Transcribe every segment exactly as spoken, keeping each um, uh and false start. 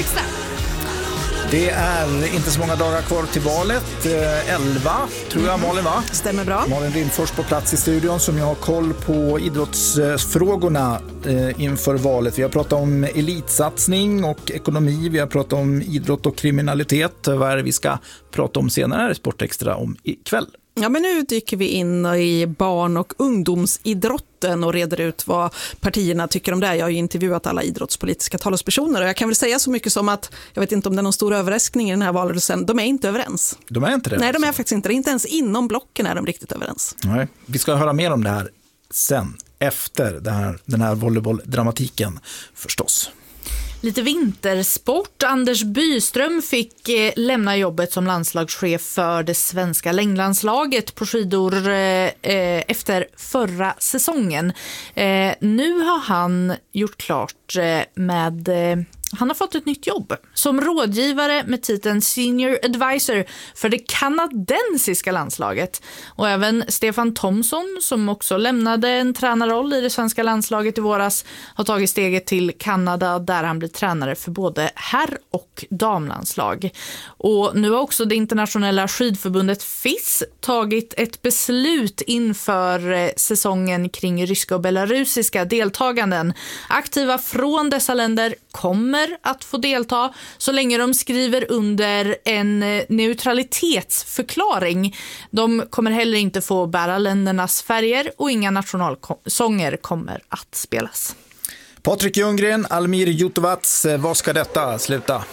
Extra. Det är inte så många dagar kvar till valet. elva tror jag, Malin, va? Stämmer bra. Malin Rindfors på plats i studion som jag har koll på idrottsfrågorna inför valet. Vi har pratat om elitsatsning och ekonomi. Vi har pratat om idrott och kriminalitet. Vad är det vi ska prata om senare i Sportextra om ikväll? Ja, men nu dyker vi in i barn- och ungdomsidrotten och reder ut vad partierna tycker om det. Jag har ju intervjuat alla idrottspolitiska talespersoner och jag kan väl säga så mycket som att jag vet inte om det är någon stor överraskning i den här valrörelsen. De är inte överens. De är inte det? Nej, de är faktiskt inte det. Inte ens inom blocken är de riktigt överens. Nej, vi ska höra mer om det här sen, efter det här, den här volleybolldramatiken förstås. Lite vintersport. Anders Byström fick eh, lämna jobbet som landslagschef för det svenska längdlandslaget på skidor eh, efter förra säsongen. Eh, nu har han gjort klart eh, med... Eh, Han har fått ett nytt jobb som rådgivare med titeln Senior Advisor för det kanadensiska landslaget. Och även Stefan Thomsson, som också lämnade en tränarroll i det svenska landslaget i våras, har tagit steget till Kanada där han blir tränare för både herr- och damlandslag. Och nu har också det internationella skidförbundet F I S tagit ett beslut inför säsongen kring ryska och belarusiska deltaganden. Aktiva från dessa länder kommer att få delta så länge de skriver under en neutralitetsförklaring. De kommer heller inte få bära ländernas färger och inga nationalsånger kommer att spelas. Patrik Ljunggren, Almir Jutovac, vad ska detta sluta?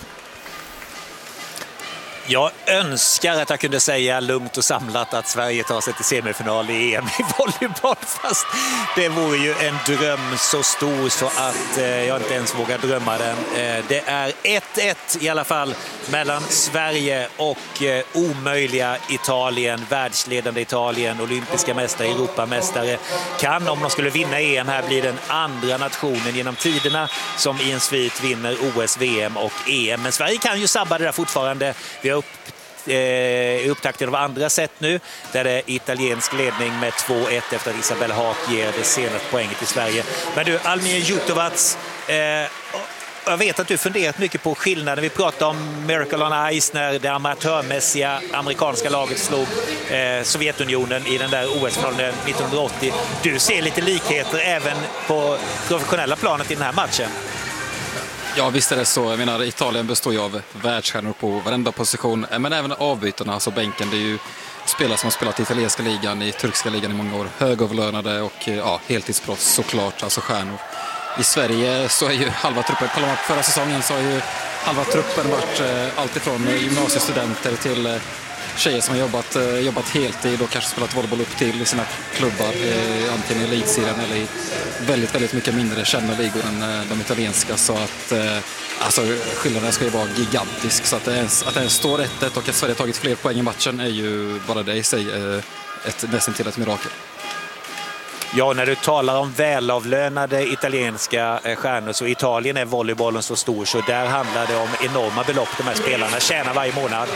Jag önskar att jag kunde säga lugnt och samlat att Sverige tar sig till semifinal i E M i volleyboll, fast det vore ju en dröm så stor så att eh, jag inte ens vågar drömma den. Eh, det är ett ett i alla fall mellan Sverige och eh, omöjliga Italien, världsledande Italien, olympiska mästare, Europamästare. Kan, om de skulle vinna E M här, bli den andra nationen genom tiderna som i en svit vinner O S, V M och E M. Men Sverige kan ju sabba det där fortfarande. Vi har upp, eh, upptakten av andra sätt nu där det är italiensk ledning med två ett efter att Isabelle Haak ger det senaste poänget till Sverige. Men du, Almir Jutovac, eh, jag vet att du funderat mycket på skillnaden. Vi pratade om Miracle on Ice när det amatörmässiga amerikanska laget slog eh, Sovjetunionen i den där O S-finalen nittonhundraåttio. Du ser lite likheter även på professionella planet i den här matchen. Ja, visst är det så. Jag menar, Italien består ju av världsstjärnor på varenda position, men även avbytarna, alltså bänken. Det är ju spelare som har spelat i italienska ligan, i turkiska ligan i många år. Högavlönade och ja, heltidsproffs såklart, alltså stjärnor. I Sverige så är ju halva truppen, kollar man på förra säsongen så har ju halva truppen varit eh, allt ifrån gymnasiestudenter till eh, tjejer som har jobbat, eh, jobbat heltid och kanske spelat volleyboll upp till i sina klubbar, eh, antingen i elitserien eller i väldigt, väldigt mycket mindre kända ligor än eh, de italienska. Så att eh, alltså, skillnaden ska ju vara gigantisk. Så att det ens, att det ens står ett ett och att Sverige har tagit fler poäng i matchen är ju bara det i sig eh, ett, nästan till ett mirakel. Ja, när du talar om välavlönade italienska stjärnor så Italien är volleybollen så stor så där handlar det om enorma belopp de här spelarna tjänar varje månad.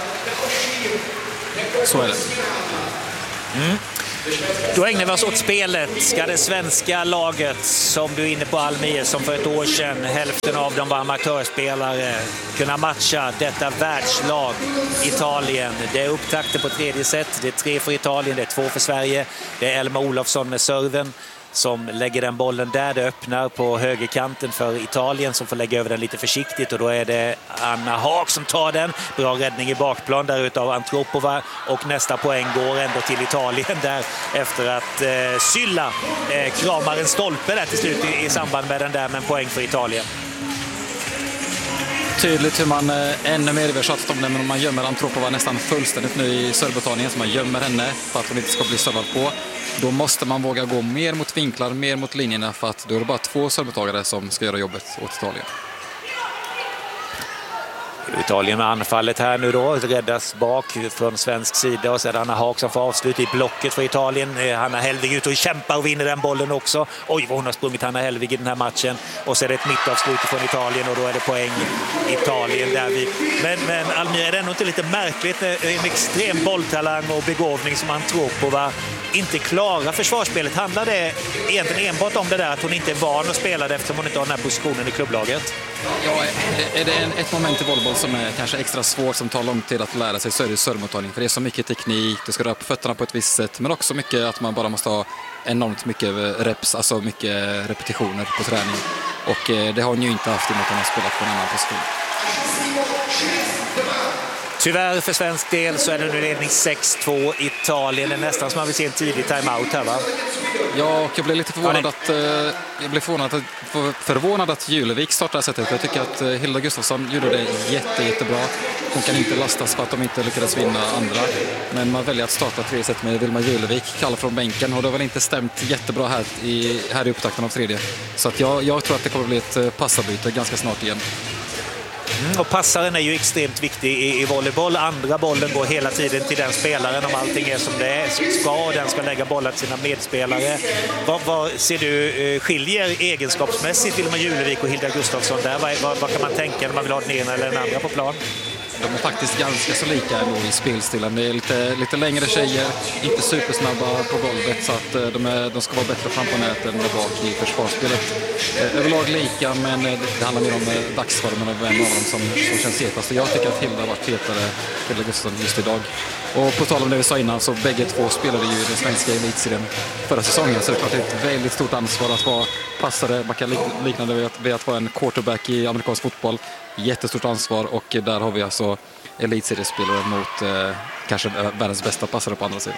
Så är det. Mm. Då ägnar vi oss åt spelet. Ska det svenska laget, som du är inne på Almir, som för ett år sedan hälften av dem var amatörspelare, kunna matcha detta världslag Italien? Det är upptakten på tredje set. Det är tre för Italien, det är två för Sverige. Det är Elma Olofsson med serven som lägger den bollen där. Det öppnar på högerkanten för Italien som får lägga över den lite försiktigt och då är det Anna Haak som tar den. Bra räddning i bakplan där utav Antropova och nästa poäng går ändå till Italien där efter att eh, Sylla eh, kramar en stolpe där till slut i, i samband med den där, men poäng för Italien. Tydligt hur man eh, ännu mer översatt om det, men man gömmer Antropova nästan fullständigt nu i servebetalningen, så man gömmer henne för att hon inte ska bli servad på. Då måste man våga gå mer mot vinklar, mer mot linjerna, för att då är det bara två servetagare som ska göra jobbet åt Italien. Italien med anfallet här nu då, räddas bak från svensk sida och sedan Anna Haak som får avslut i blocket för Italien. Hanna Hellvig ut och kämpar och vinner den bollen också. Oj, vad hon har sprungit Hanna Hellvig i den här matchen. Och så är det ett mittavslut från Italien och då är det poäng Italien där vi. Men, men Almir, är det ändå inte lite märkligt, en extrem bolltalang och begåvning som Antropova inte klara försvarsspelet? Handlar det egentligen enbart om det där att hon inte är van att spela det eftersom hon inte har den här positionen i klubblaget? Ja, är det en, ett moment i volleyboll som är kanske extra svårt, som tar lång tid att lära sig, så är det servemottagning. För det är så mycket teknik, du ska röra på fötterna på ett visst sätt, men också mycket att man bara måste ha enormt mycket reps, alltså mycket repetitioner på träning. Och det har hon ju inte haft i och med att hon har spelat på en annan position. Tyvärr för svensk del så är det nu ledning sex två. Italien. Det är nästan som man vill se en tidig timeout här, va? Ja, och jag blev lite förvånad att jag blev förvånad att, förvånad att Julevik startade sättet. Jag tycker att Hilda Gustafsson gjorde det jätte, jättebra. Hon kan inte lastas för att de inte lyckades vinna andra. Men man väljer att starta tre set med Vilma Julevik, kall från bänken. Och det har väl inte stämt jättebra här i, här i upptakten av tredje. Så att jag, jag tror att det kommer bli ett passarbyte ganska snart igen. Mm, och passaren är ju extremt viktig i, i volleyboll. Andra bollen går hela tiden till den spelaren om allting är som det är. Ska, den ska lägga bollen till sina medspelare. Vad, vad ser du eh, skiljer egenskapsmässigt Vilma Julevik och Hilda Gustafsson där? Vad, vad, vad kan man tänka när man vill ha den ena eller den andra på plan? De är faktiskt ganska så lika ändå i spelstilen. Det är lite, lite längre tjejer, inte supersnabba på golvet, så att de, är, de ska vara bättre fram på nätet än bak i försvarsspelet. Överlag lika, men det handlar mer om dagsformen av en av dem som, som känns hetast. Jag tycker att Hilda har varit hetare, Hilda Gustafsson, just idag. Och på tal om det vi sa innan, så bägge två spelade ju den svenska elitserien förra säsongen, så det är klart ett väldigt stort ansvar att vara passare. Man kan likna det vid att, vid att vara en quarterback i amerikansk fotboll. Jättestort ansvar, och där har vi alltså elitseriespelare mot eh, kanske världens bästa passare på andra sidan.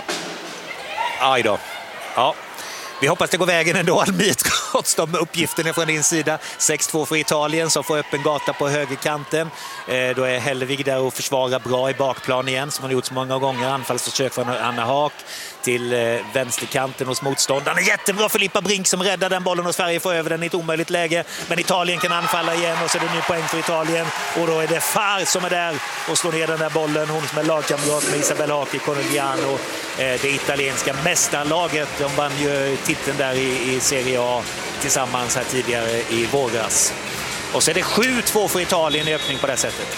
Aj då. Ja. Vi hoppas det går vägen ändå, Almir, trots de uppgifterna från din sida. sex två för Italien som får öppen gata på högerkanten. Eh, då är Hellevig där och försvarar bra i bakplan igen, som han gjort så många gånger. Anfallsförsök från Anna Haak till eh, vänsterkanten hos motståndarna. Jättebra Filippa Brink som räddar den bollen, och Sverige får över den i ett omöjligt läge. Men Italien kan anfalla igen, och så är det ny poäng för Italien. Och då är det Far som är där och slår ner den där bollen. Hon som är lagkamrat med Isabel Haak i Conegliano. Eh, det italienska mästarlaget. De vann ju titeln där i, i Serie A tillsammans här tidigare i våras. Och så är det sju två för Italien i öppning på det sättet.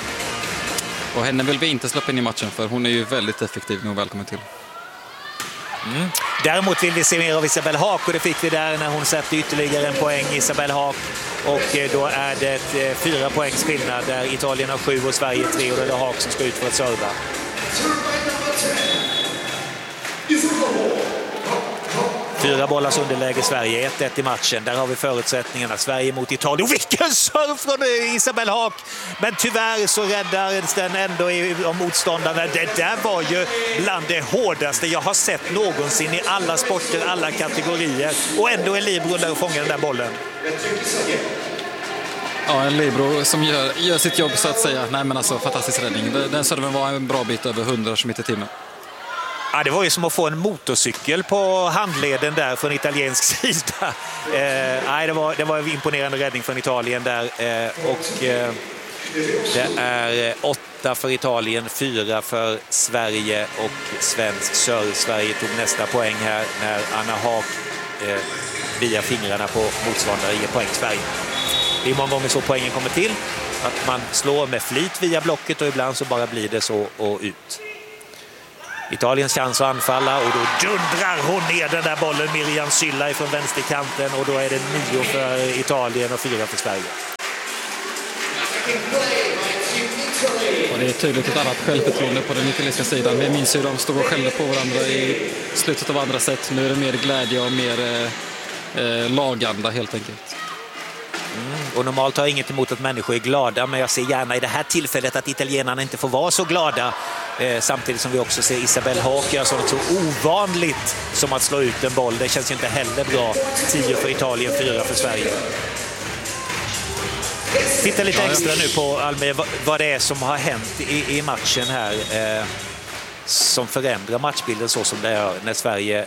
Och henne vill vi inte släppa in i matchen, för hon är ju väldigt effektiv nu och välkommen till. Mm. Däremot vill vi se mer av Isabel Haak, och det fick vi där när hon satte ytterligare en poäng, Isabel Haak. Och då är det ett, fyra poängs skillnad där Italien har sju och Sverige tre, och det är Haak som ska ut för att serva. Fyra bollars underläge Sverige, ett ett i matchen. Där har vi förutsättningarna. Sverige mot Italien. Och vilken serv från Isabel Haak! Men tyvärr så räddar den ändå av motståndarna. Det där var ju bland det hårdaste jag har sett någonsin i alla sporter, alla kategorier. Och ändå är Libro där och fångar den där bollen. Ja, en Libro som gör, gör sitt jobb, så att säga. Nej, men alltså, fantastisk räddning. Den serven var en bra bit över hundra kilometer i timmen. Ja, det var ju som att få en motorcykel på handleden där från italiensk sida. Eh, nej, det var, det var en imponerande räddning från Italien där. Eh, och eh, det är åtta för Italien, fyra för Sverige och svensk serve. Sverige tog nästa poäng här när Anna Haak eh, via fingrarna på motståndare ger poäng till Sverige. Det är många gånger så poängen kommer till. Att man slår med flit via blocket, och ibland så bara blir det så och ut. Italiens chans att anfalla, och då dundrar hon ner den där bollen, Miriam Sylla från vänsterkanten, och då är det nio för Italien och fyra för Sverige. Och det är tydligt ett annat självförtroende på den italienska sidan. Vi minns hur de stod och skällde på varandra i slutet av andra set. Nu är det mer glädje och mer eh, laganda helt enkelt. Mm. Och normalt har jag inget emot att människor är glada, men jag ser gärna i det här tillfället att italienarna inte får vara så glada. Eh, samtidigt som vi också ser Isabel Haak göra sånt så ovanligt som att slå ut en boll. Det känns ju inte heller bra. tio för Italien, fyra för Sverige. Titta lite extra nu på Almir, vad, vad det är som har hänt i, i matchen här eh, som förändrar matchbilden så som det är när Sverige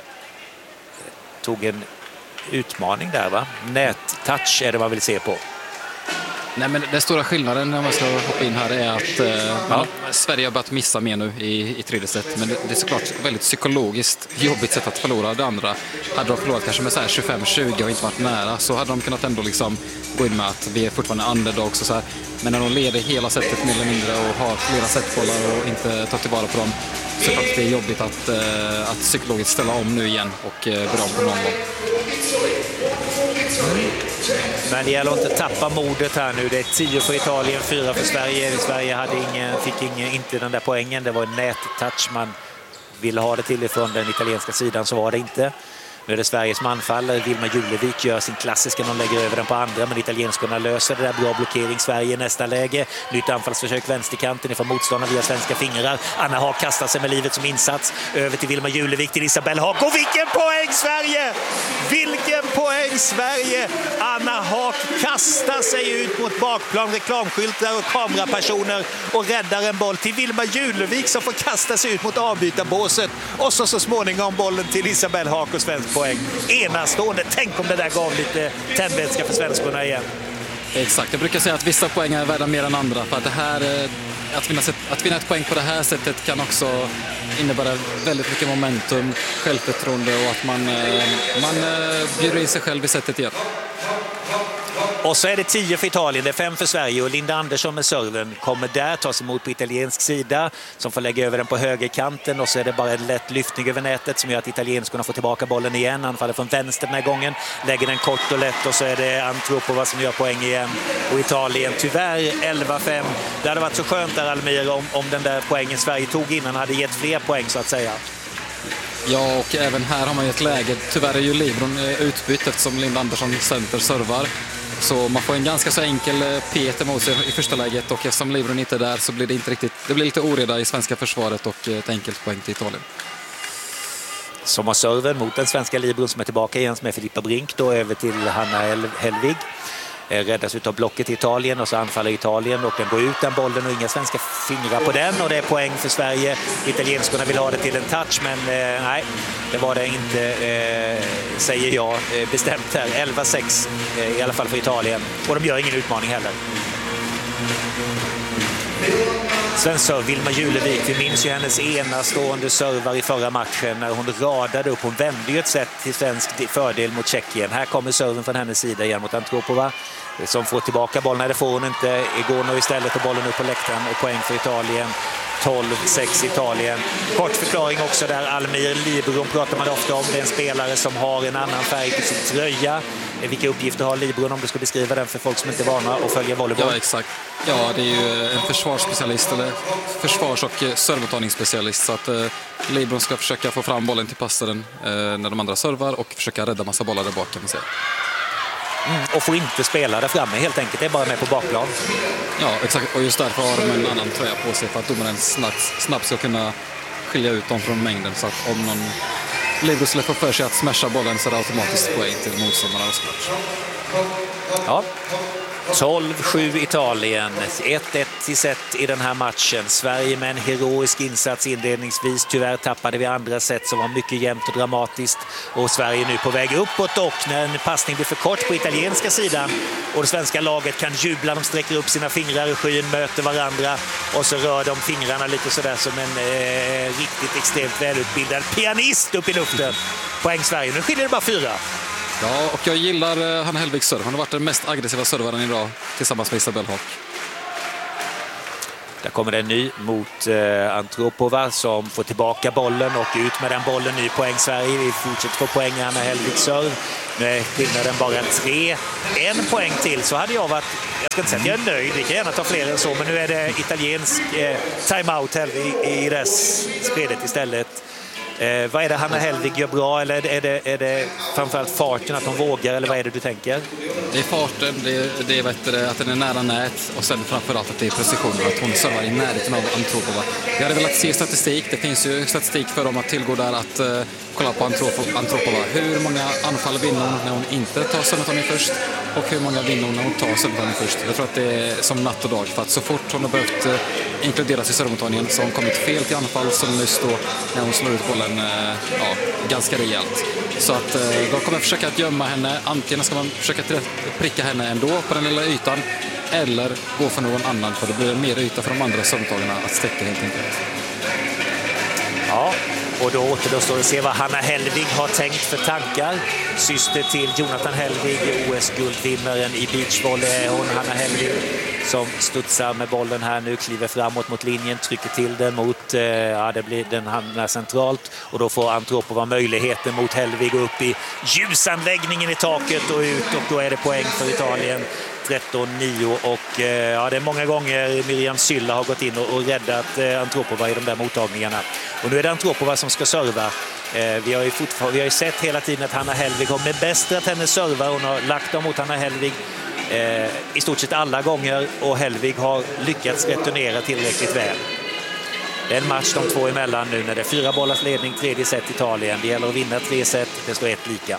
tog en utmaning där, va? Nättouch är det man vill se på. Nej, men den stora skillnaden när man ska hoppa in här är att eh, ja, Sverige har börjat missa mer nu i, i tredje set. Men det, det är såklart väldigt psykologiskt jobbigt sätt att förlora det andra. Hade de förlorat kanske med så här tjugofem tjugo och inte varit nära, så hade de kunnat ändå liksom gå in med att vi är fortfarande underdogs och så här. Men när de leder hela setet mer eller mindre och har flera setbollar och inte tar tillvara på dem, så är det är jobbigt att, eh, att psykologiskt ställa om nu igen och eh, börja om på någon gång. Men det gäller att inte tappa modet här nu. Det är tio för Italien, fyra för Sverige. Sverige hade ingen, fick ingen, inte den där poängen. Det var en nättouch man ville ha det till ifrån den italienska sidan, så var det inte. Nu är det Sveriges manfall. Vilma Julevik gör sin klassiska, de lägger över den på andra, men italienskorna löser det där. Bra blockering. Sverige i nästa läge. Nytt anfallsförsök vänsterkanten ifrån motståndaren via svenska fingrar. Anna Haak kastar sig med livet som insats. Över till Vilma Julevik, till Isabelle Haak. Och vilken poäng Sverige! Vilken poäng Sverige! Anna Haak kastar sig ut mot bakplan, reklamskyltar och kamerapersoner och räddar en boll till Vilma Julevik som får kasta sig ut mot avbytarbåset. Och så så småningom bollen till Isabelle Haak och svensk poäng. Enastående. Tänk om det där gav lite tändvätska för svenskorna igen. Exakt. Jag brukar säga att vissa poäng är värda mer än andra. För att det här, att vinna, att vinna ett poäng på det här sättet kan också innebära väldigt mycket momentum, självförtroende och att man, man bjuder in sig själv i sättet igen. Och så är det tio för Italien, det är fem för Sverige och Linda Andersson med serven kommer där, tas emot på italiensk sida som får lägga över den på högerkanten och så är det bara en lätt lyftning över nätet som gör att italienskorna får tillbaka bollen igen. Anfaller från vänster den här gången, lägger den kort och lätt och så är det Antropova som gör poäng igen. Och Italien tyvärr elva fem. Det hade varit så skönt där, Almir, om, om den där poängen Sverige tog innan hade gett fler poäng så att säga. Ja, och även här har man ju ett läge. Tyvärr är ju Libron utbytt eftersom Linda Andersson center servar. Så man får en ganska så enkel pet emot sig i första läget och eftersom Libron inte är där så blir det inte riktigt, det blir lite oreda i svenska försvaret och ett enkelt poäng till Italien. Som har serven mot den svenska Libron som är tillbaka igen med Filippa Brink då över till Hanna Hellvig. Räddas ut av blocket i Italien och så anfaller Italien och den går ut den bollen och inga svenska fingrar på den och det är poäng för Sverige. Italienskorna vill ha det till en touch men eh, nej, det var det inte eh, säger jag eh, bestämt här. elva sex eh, i alla fall för Italien och de gör ingen utmaning heller. Svensk serv, Vilma Julevik. Vi minns ju hennes enastående servar i förra matchen när hon radade upp. Hon vände ju ett sätt till svensk fördel mot Tjeckien. Här kommer serven från hennes sida igen mot Antropova som får tillbaka bollen. Nej, det får hon inte. Igår nu istället och bollen upp på läktaren och poäng för Italien. tolv sex Italien. Kort förklaring också där. Almir Libron pratar man ofta om. Det är en spelare som har en annan färg på sin tröja. Vilka uppgifter har Libron om du ska beskriva den för folk som inte är vana och följa volleyboll? Ja, exakt. Ja, det är ju en försvarsspecialist eller försvars- och servontagningsspecialist så att eh, Libron ska försöka få fram bollen till passaren eh, när de andra servar och försöka rädda massa bollar där bak kan man säga. Mm, och får inte spela där framme helt enkelt, det är bara med på bakplan. Ja, exakt. Och just därför har de en annan tröja på sig för att domaren snabbt, snabbt ska kunna skilja ut dem från mängden så att om någon Libro skulle få för sig att smasha bollen så är det automatiskt poäng till motståndarna. Ja. tolv sju Italien, ett ett i set i den här matchen. Sverige med en heroisk insats inledningsvis. Tyvärr tappade vi andra set som var mycket jämnt och dramatiskt. Och Sverige nu på väg uppåt och när en passning blir för kort på italienska sidan och det svenska laget kan jubla. De sträcker upp sina fingrar i skyn, möter varandra och så rör de fingrarna lite sådär som en eh, riktigt extremt välutbildad pianist upp i luften. Poäng Sverige, nu skiljer det bara fyra. Ja, och jag gillar Hanna Hellvigs serv. Han har varit den mest aggressiva servaren idag tillsammans med Isabelle Haak. Där kommer det en ny mot eh, Antropova som får tillbaka bollen och ut med den bollen. Ny poäng Sverige. Vi fortsätter få poäng Hanna Hellvigs serv. Nu är skillnaden bara tre. En poäng till så hade jag varit, jag ska inte säga att jag är nöjd. Vi kan gärna ta fler än så, men nu är det italiensk eh, timeout här i, i det spelet istället. Eh, vad är det Hanna Hellvig gör bra eller är det, är det framförallt farten att hon vågar eller vad är det du tänker? Det är farten, det är, det är vet du, att den är nära nät och sen framförallt att det är precision, att hon servar i närheten av Antropova. Jag hade velat se statistik, det finns ju statistik för dem att tillgå där att uh, kolla på Antropova. Hur många anfall vinner hon när hon inte tar servontagning först och hur många vinner hon när hon tar servontagning först. Jag tror att det är som natt och dag för att så fort hon har behövt uh, inkluderas i servontagningen så har hon kommit fel till anfall som nyss då när hon slår ut bollen uh, ja, ganska rejält. Så att uh, de kommer försöka att gömma henne. Antingen ska man försöka pricka henne ändå på den lilla ytan eller gå för någon annan, för det blir mer yta för de andra servtagarna att stäcka helt enkelt. Ja, och då återstår att se vad Hanna Hellvig har tänkt för tankar. Syster till Jonathan Hellvig, O S-guldvinnaren i beachvolley är hon, Hanna Hellvig, som studsar med bollen här nu, kliver framåt mot linjen, trycker till den mot, eh, ja det blir, den hamnar centralt och då får Antropova möjligheten mot Hellvig upp i ljusanläggningen i taket och ut, och då är det poäng för Italien. tretton nio och eh, ja, det är många gånger Miriam Sylla har gått in och, och räddat eh, Antropova i de där mottagningarna. Och nu är det Antropova som ska serva. Eh, vi har ju fortfarande, vi har ju sett hela tiden att Hanna Hellvig har bemästrat hennes servar. Hon har lagt dem mot Hanna Hellvig eh, i stort sett alla gånger, och Hellvig har lyckats returnera tillräckligt väl. Det är en match de två emellan nu när det är fyra bollars ledning, tredje set Italien. Det gäller att vinna tre set, det står ett lika.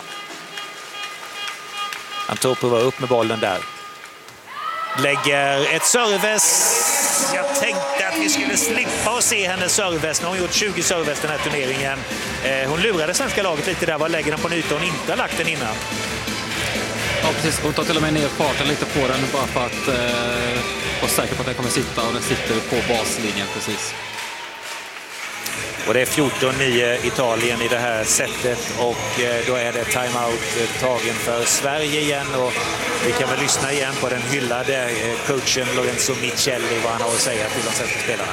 Antropova upp med bollen där. Lägger ett serves. Jag tänkte att vi skulle slippa att se hennes serves. Nu har hon gjort tjugo serves den här turneringen. Eh, hon lurade svenska laget lite där. Vad lägger den på en yta hon inte har lagt den innan? Ja, precis. Hon tar till och med ner parten lite på den bara för att eh, vara säker på att den kommer sitta, och den sitter på baslinjen precis. Och det är fjorton nio Italien i det här setet, och då är det timeout tagen för Sverige igen, och vi kan väl lyssna igen på den hyllade coachen Lorenzo Michelli, vad han har att säga till de svenska spelarna.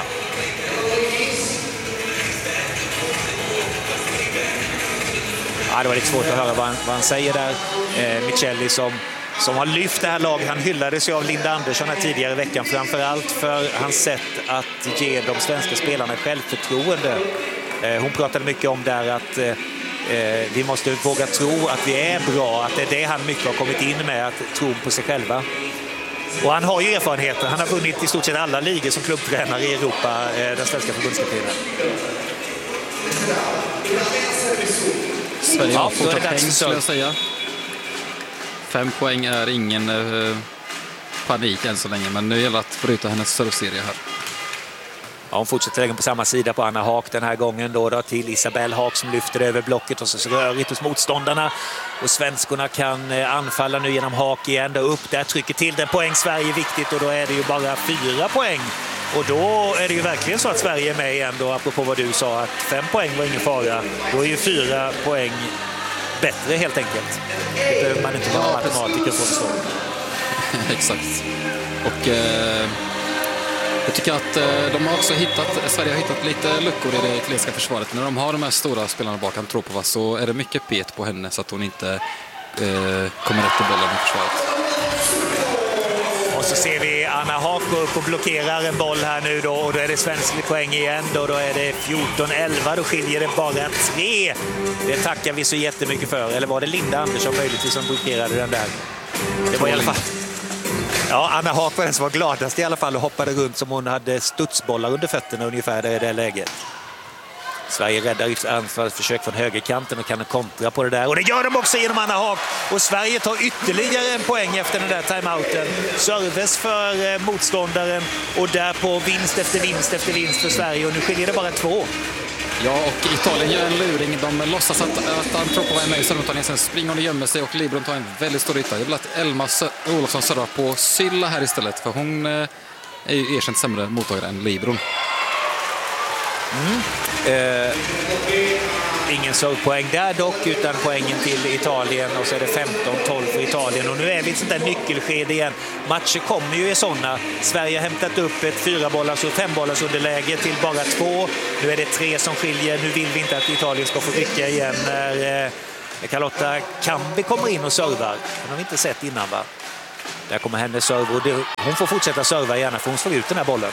Ja, det var lite svårt att höra vad han, vad han säger där. Eh, Michelli som som har lyft det här laget. Han hyllades ju av Linda Andersson här tidigare i veckan, framförallt för hans sätt att ge de svenska spelarna självförtroende. Eh, hon pratade mycket om där att eh, vi måste våga tro att vi är bra, att det är det han mycket har kommit in med, att tro på sig själva. Och han har ju erfarenheter. Han har vunnit i stort sett alla ligor som klubbtränare i Europa, eh, den svenska förbundskaptenen. Sverige har fortsatt häng, skulle jag säga. Fem poäng är ingen eh, panik än så länge, men nu gäller det att bryta hennes serveserie här. Ja, hon fortsätter lägga på samma sida på Anna Haak den här gången då, då till Isabelle Haak som lyfter över blocket, och så rörigt hos motståndarna. Och svenskorna kan eh, anfalla nu genom Haak igen, då upp där, trycker till den. Poäng Sverige viktigt, och då är det ju bara fyra poäng. Och då är det ju verkligen så att Sverige är med igen då, apropå vad du sa, att fem poäng var ingen fara. Då är ju fyra poäng bättre helt enkelt. Det behöver man inte vara ja, matematiker för att förstå. Exakt. Och eh, jag tycker att eh, de har också hittat, Sverige har hittat lite luckor i det italienska försvaret. När de har de här stora spelarna bak Antropova så är det mycket pet på henne så att hon inte eh, kommer rätt till bollen i försvaret. Och så ser vi Anna Haak gå upp och blockerar en boll här nu då, och då är det svensk poäng igen då, då är det fjorton elva, då skiljer det bara tre. Det tackar vi så jättemycket för. Eller var det Linda Andersson möjligtvis som blockerade den där? Det var i alla fall... Ja, Anna Haak var den som var gladast i alla fall och hoppade runt som hon hade studsbollar under fötterna ungefär i det läget. Sverige räddar anfallsförsök från högerkanten och kan kontra på det där. Och det gör de också genom Anna Haak. Och Sverige tar ytterligare en poäng efter den där timeouten. Service för motståndaren och därpå vinst efter vinst efter vinst för Sverige. Och nu skiljer det bara två. Ja, och Italien gör en luring. De låtsas att, att Antropova är med i servemottagningen. Sen springer hon och gömmer sig och Libron tar en väldigt stor yta. Jag vill att Elma Olofsson servar på Sylla här istället. För hon är ju erkänt sämre mottagare än Libron. Mm. Eh, ingen servepoäng där dock, utan poängen till Italien, och så är det femton tolv för Italien, och nu är vi i ett sånt där nyckelskede igen. Matcher kommer ju i sådana. Sverige har hämtat upp ett fyra bollars och fem bollars underläge till bara två. Nu är det tre som skiljer. Nu vill vi inte att Italien ska få rycka igen när eh, Carlotta Cambi kommer in och servar. Det har vi inte sett innan, va? Där kommer hennes serv, och det, hon får fortsätta serva gärna för hon slår ut den här bollen.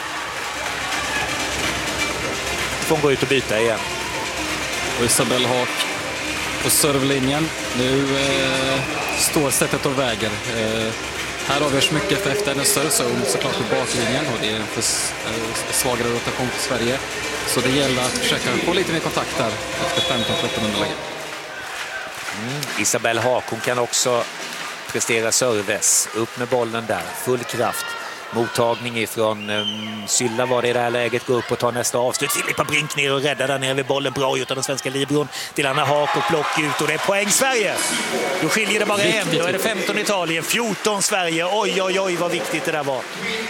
Hon går ut och byta igen. Och Isabelle Haak på servlinjen. Nu eh, står sättet och väger. Eh, här avgörs mycket för efter hennes serv, så hon såklart på baklinjen, och det är en för, eh, svagare rotation för Sverige. Så det gäller att försöka få lite mer kontakt där efter femton tretton underläge. Mm. Isabelle Haak, hon kan också prestera serves. Upp med bollen där, full kraft. Mottagning ifrån um, Sylla var det i det här läget. Går upp och tar nästa avslut. Filippa Brink ner och räddar där nere vid bollen. Bra gjort av den svenska libron. Till Anna Haak och block ut. Och det är poäng Sverige. Då skiljer det bara en. Då är det femton Italien, fjorton Sverige. Oj, oj, oj vad viktigt det där var.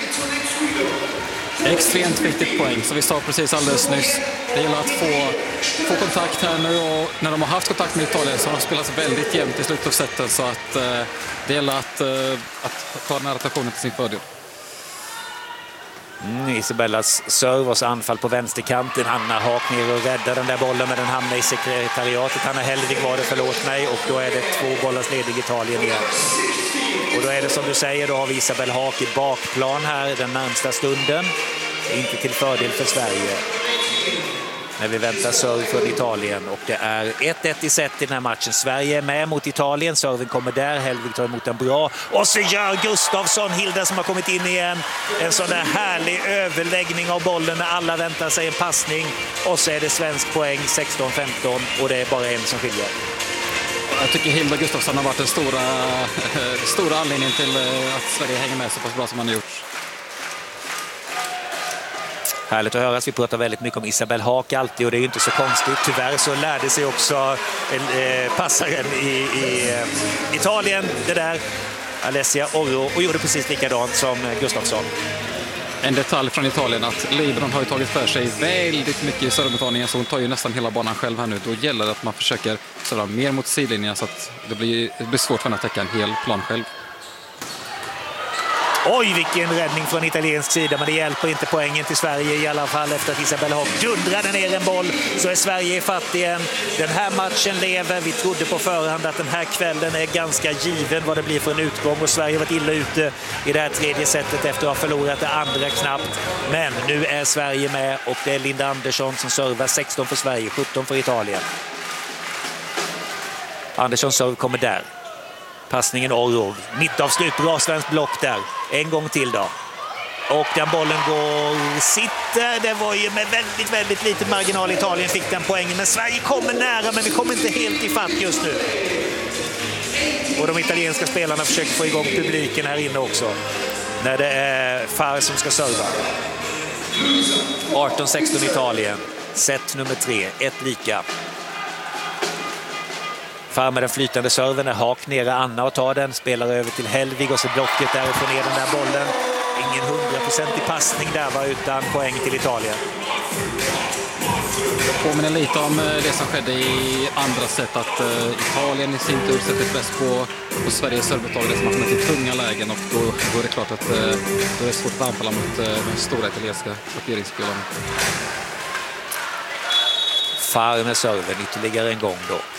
Extremt viktigt poäng, som vi sa precis alldeles nyss. Det gäller att få, få kontakt här nu, och när de har haft kontakt med Italien så har de spelat väldigt jämnt i slutet av sättet, så att eh, det gäller att, eh, att ta den här rotationen till sin fördel. Mm, Isabellas serv och så anfall på vänsterkanten. Hanna Haak ner och räddar den där bollen, men den hamnar i sekretariatet. Hanna Hellvig var det, förlåt mig, och då är det två bollars ledig Italien igen. Och då är det som du säger, då har vi Isabel Haak i bakplan här den närmsta stunden. Inte till fördel för Sverige. När vi väntar serv från Italien, och det är ett ett i set i den här matchen. Sverige är med mot Italien, serven kommer där, Hellvig tar emot den bra. Och så gör Gustafsson, Hilda som har kommit in igen, en sån där härlig överläggning av bollen när alla väntar sig en passning. Och så är det svensk poäng, sexton femton, och det är bara en som skiljer. Jag tycker Hilda Gustafsson har varit den stora, stora anledningen till att Sverige hänger med så pass bra som man har gjort. Härligt att höra. Vi pratar väldigt mycket om Isabel Haak alltid, och det är ju inte så konstigt. Tyvärr så lärde sig också eh, passaren i, i eh, Italien det där, Alessia Orro, och gjorde precis likadant som Gustafsson. En detalj från Italien att Libron har ju tagit för sig väldigt mycket i servemottagningen, så hon tar ju nästan hela banan själv här nu. Då gäller det att man försöker serva mer mot sidlinjen så att det blir, det blir svårt för henne att täcka en hel plan själv. Oj, vilken räddning från italiensk sida, men det hjälper inte poängen till Sverige i alla fall. Efter att Isabel Haak dundrade ner en boll så är Sverige i fatt igen. Den här matchen lever. Vi trodde på förhand att den här kvällen är ganska given vad det blir för en utgång, och Sverige har varit illa ute i det här tredje sättet efter att ha förlorat det andra knappt. Men nu är Sverige med, och det är Linda Andersson som servar. Sexton för Sverige, sjutton för Italien. Andersson serv kommer där. Passningen Orrov, mittavslut, bra svensk block där. En gång till då. Och den bollen går, sitter. Det var ju med väldigt, väldigt liten marginal Italien fick den poängen. Men Sverige kommer nära, men vi kommer inte helt i fatt just nu. Och de italienska spelarna försöker få igång publiken här inne också. När det är Far som ska serva. arton sexton Italien. Set nummer tre, ett lika. Far med den flytande serven, är Haak nere Anna och tar den, spelar över till Hellvig och så blocket där och får ner den där bollen. Ingen hundraprocentig passning där, va, utan poäng till Italien. Det påminner lite om det som skedde i andra set, att uh, Italien i sin tur sätter press på, på Sveriges servemottagare som har kommit till tunga lägen, och då, då är det klart att uh, då är det svårt att anfalla mot uh, de stora italienska blockeringsspelarna. Far med serven ytterligare en gång då.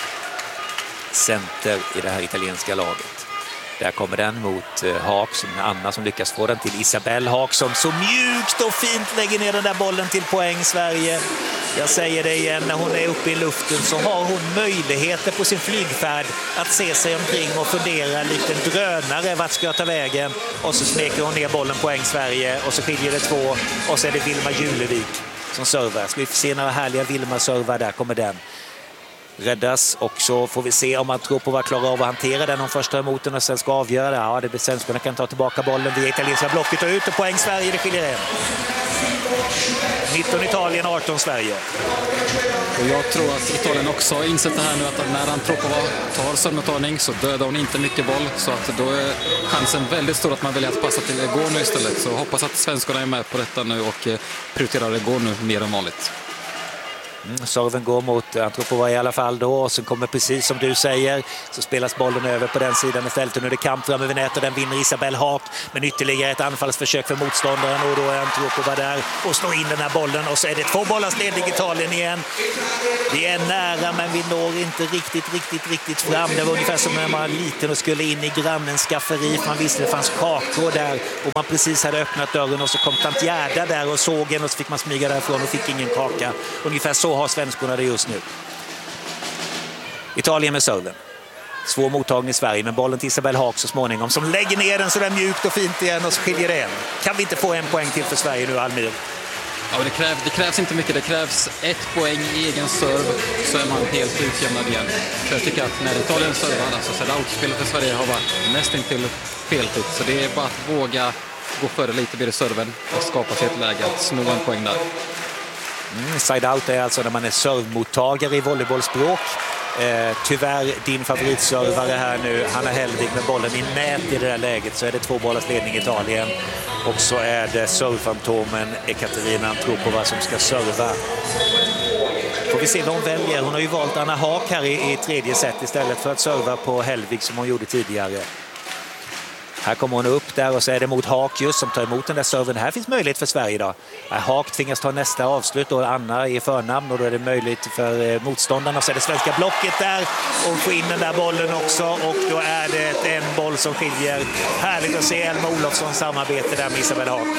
Center i det här italienska laget. Där kommer den mot eh, Haak, som Anna som lyckas få den till Isabel Haak, som så mjukt och fint lägger ner den där bollen till poäng Sverige. Jag säger det igen, när hon är uppe i luften så har hon möjligheter på sin flygfärd att se sig omkring och fundera lite en drönare vart ska jag ta vägen, och så smeker hon ner bollen poäng Sverige, och så skiljer det två, och så är det Vilma Julevik som servar. Ska vi få se några härliga Vilma servar, där kommer den. Räddas, och så får vi se om man tror på vad klarar av att hantera den om första emot den och sen ska avgöra det. Ja, det blir svenskarna kan ta tillbaka bollen via italienska blocket och ut, och poäng Sverige, det skiljer en. nitton Italien, arton Sverige. Och jag tror att Italien också har insett det här nu, att när han tror på vad tar servemottagning så dödar hon inte mycket boll, så att då är chansen väldigt stor att man väljer att passa till Egor nu istället. Så hoppas att svenskarna är med på detta nu och prioriterar Egor nu mer än vanligt. Mm, serven går mot Antropova i alla fall då, och sen kommer precis som du säger så spelas bollen över på den sidan i fältet. Nu är det kamp fram över nätet och den vinner Isabel Haak, men ytterligare ett anfallsförsök för motståndaren, och då är Antropova där och slår in den här bollen, och så är det två bollars ledig Italien igen. Vi är nära, men vi når inte riktigt, riktigt, riktigt fram. Det var ungefär som när man var liten och skulle in i grannens skafferi, för man visste det fanns kakor där och man precis hade öppnat dörren, och så kom tant Gerda där och såg en, och så fick man smyga därifrån och fick ingen kaka. Ungefär så har svenskorna det just nu. Italien med serven. Svår mottagning i Sverige, men bollen till Isabel Haak så småningom, som lägger ner den så där mjukt och fint igen, och så skiljer det en. Kan vi inte få en poäng till för Sverige nu, Almir? Ja, det, krävs, det krävs inte mycket. Det krävs ett poäng i egen serv, så är man helt utjämnad igen. För jag tycker att när Italien servar, alltså så är det outspelet för Sverige har varit nästan till feltid. Så det är bara att våga gå före lite blir i serven och skapa sig ett läge att sno en poäng där. Mm, side out är alltså när man är servmottagare i volleybollspråk. Eh, tyvärr din favoritservare här nu, Hanna Hellvig med bollen i nät i det där läget, så är det två bollars ledning Italien. Och så är det servfantomen Ekaterina Antropova som ska serva. Får vi se vad hon väljer. Hon har ju valt Anna Haak här i, i tredje set istället för att serva på Hellvig som hon gjorde tidigare. Här kommer hon upp där och så är det mot Haak just som tar emot den där serven. Här finns möjlighet för Sverige idag. Haak tvingas ta nästa avslut och Anna i förnamn och då är det möjligt för motståndarna. Och så är det svenska blocket där och få in den där bollen också och då är det en boll som skiljer. Härligt att se Elma Olofsson samarbete där med Isabel Haak.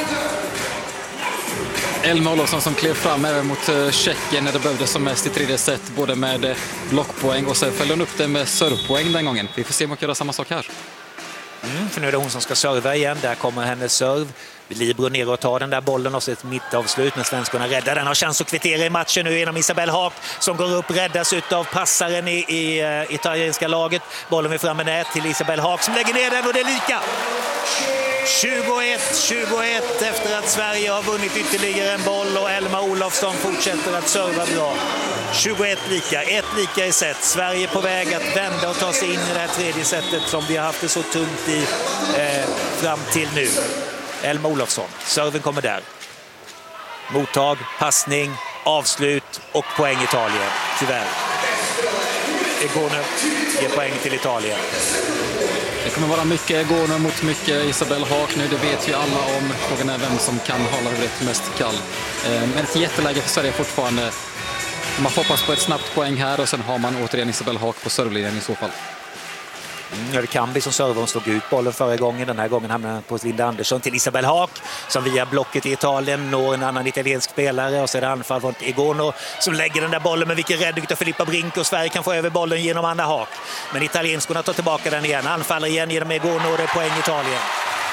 Elma Olofsson som klev fram även mot Tjeckien när det behövdes som mest i tredje set, både med blockpoäng och sen följde hon upp det med servpoäng den gången. Vi får se om hon kan göra samma sak här. Mm, för nu är det hon som ska serva igen. Där kommer hennes serv. Libero ner och tar den där bollen och så ett mittavslut när svenskarna räddar den. Har chans att kvittera i matchen nu genom Isabel Haak som går upp, räddas av passaren i, i uh, italienska laget. Bollen är framme nät till Isabel Haak som lägger ner den och det är lika. tjugoett tjugoett efter att Sverige har vunnit ytterligare en boll och Elma Olofsson fortsätter att serva bra. tjugoett lika, ett lika i set. Sverige på väg att vända och ta sig in i det här tredje setet som vi har haft det så tungt i eh, fram till nu. Elma Olofsson, serven kommer där. Mottag, passning, avslut och poäng Italien. Tyvärr. Egone ger poäng till Italien. Det kommer vara mycket Egone mot mycket Isabel Haak nu, det vet ju alla om. Frågan är vem som kan hålla det mest kall. Men ett jätteläge för Sverige fortfarande. Man hoppas på ett snabbt poäng här och sen har man återigen Isabel Haak på servlinjen i så fall. Mm, det kan bli som server. Hon slog ut bollen förra gången. Den här gången hamnar den på Linda Andersson till Isabel Haak som via blocket i Italien når en annan italiensk spelare och så är det anfall från Egono som lägger den där bollen med vilken räddning av Filippa Brink och Sverige kan få över bollen genom Anna Haak. Men italienskorna tar tillbaka den igen. Anfaller igen genom Egono och det är poäng Italien.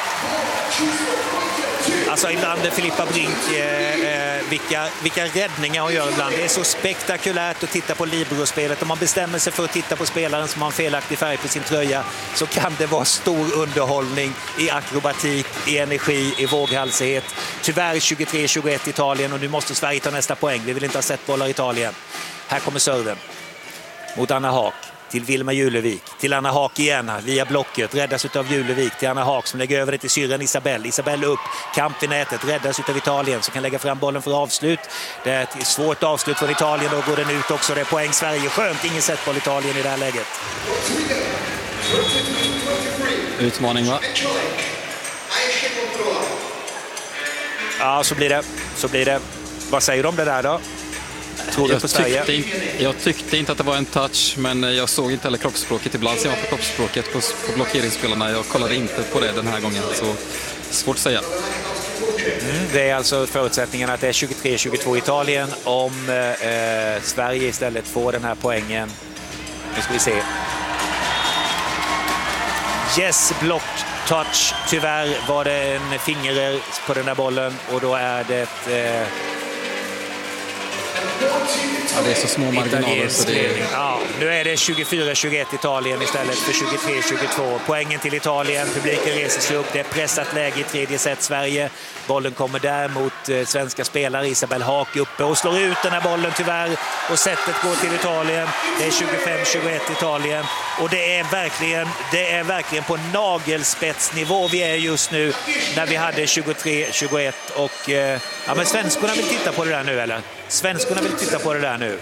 Alltså ibland är Filippa Brink eh, eh, vilka, vilka räddningar hon gör ibland. Det är så spektakulärt att titta på Libero-spelet. Om man bestämmer sig för att titta på spelaren som har en felaktig färg på sin tröja så kan det vara stor underhållning i akrobatik, i energi, i våghalsighet. Tyvärr tjugotre tjugoett Italien och nu måste Sverige ta nästa poäng. Vi vill inte ha sett bollar i Italien. Här kommer serven mot Anna Haak. Till Vilma Julevik, till Anna Haak igen via blocket, räddas av Julevik till Anna Haak som lägger över det till syrran Isabel. Isabel upp, kamp i nätet, räddas av Italien som kan lägga fram bollen för avslut. Det är ett svårt avslut för Italien, då går den ut också. Det är poäng Sverige, skönt, ingen sett boll Italien i det här läget. Utmaning va? Ja, så blir det, så blir det. Vad säger du om det där då? Tror du på Sverige? Tyckte inte, jag tyckte inte att det var en touch, men jag såg inte heller kroppsspråket. Ibland ser man på kroppsspråket på, på blockeringsspelarna. Jag kollade inte på det den här gången, så svårt att säga. Mm, det är alltså förutsättningen att det är tjugotre tjugotvå Italien om eh, Sverige istället får den här poängen. Nu ska vi se. Yes, block touch. Tyvärr var det en finger på den där bollen och då är det... Eh, Ja, det är så små marginaler så det är... Ja, nu är det tjugofyra tjugoett Italien istället för tjugotre tjugotvå. Poängen till Italien, publiken reser sig upp. Det är pressat läge i tredje set Sverige. Bollen kommer där mot eh, svenska spelare. Isabel Haak uppe och slår ut den här bollen tyvärr. Och sättet går till Italien. Det är tjugofem tjugoett Italien. Och det är verkligen, det är verkligen på nagelspetsnivå vi är just nu när vi hade tjugotre tjugoett. Och eh, ja, men svenskorna vill titta på det där nu, eller? Svenskorna vill titta på det där nu.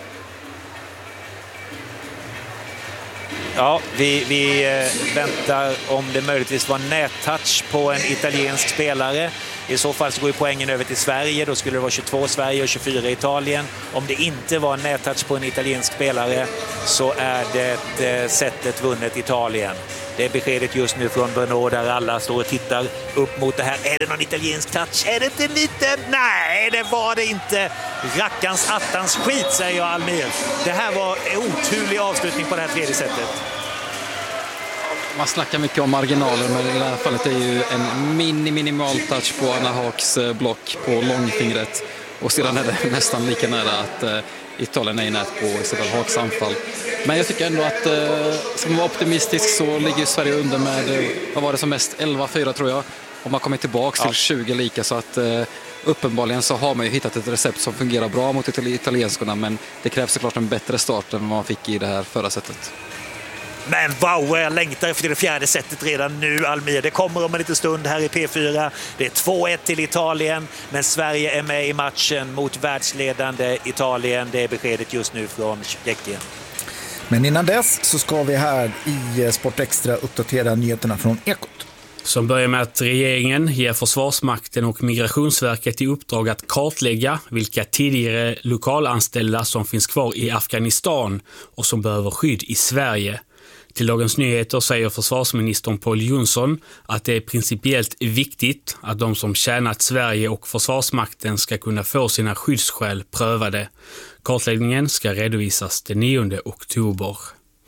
Ja, vi, vi eh, väntar om det möjligtvis var nättouch på en italiensk spelare. I så fall så går ju poängen över till Sverige. Då skulle det vara tjugotvå Sverige och tjugofyra Italien. Om det inte var nättouch på en italiensk spelare så är det eh, sättet vunnet Italien. Det är beskedet just nu från Brno där alla står och tittar upp mot det här. Är det någon italiensk touch? Är det inte lite? Nej, det var det inte. Rackans attans skit, säger jag Almir. Det här var en oturlig avslutning på det här tredje sättet. Man snackar mycket om marginaler, men i det här fallet är ju en mini minimal touch på Anna Haaks block på långfingret. Och sedan är det nästan lika nära att eh, Italien är i nät på Isabel Haaks anfall. Men jag tycker ändå att, eh, ska man vara optimistisk så ligger Sverige under med, vad var det som mest, elva fyra tror jag. och man kommer tillbaka till ja. tjugo lika, så att eh, uppenbarligen så har man ju hittat ett recept som fungerar bra mot italienskorna, men det krävs såklart en bättre start än vad man fick i det här förra sättet. Men wow, jag längtar efter det fjärde sättet redan nu, Almir. Det kommer om en liten stund här i P fyra. Det är två ett till Italien, men Sverige är med i matchen mot världsledande Italien. Det är beskedet just nu från Tjeckien. Men innan dess så ska vi här i Sport Extra uppdatera nyheterna från Ekot. Som börjar med att regeringen ger Försvarsmakten och Migrationsverket i uppdrag att kartlägga vilka tidigare lokalanställda som finns kvar i Afghanistan och som behöver skydd i Sverige. Till Dagens Nyheter säger försvarsministern Pål Jonson att det är principiellt viktigt att de som tjänat Sverige och Försvarsmakten ska kunna få sina skyddsskäl prövade. Kartläggningen ska redovisas den nionde oktober.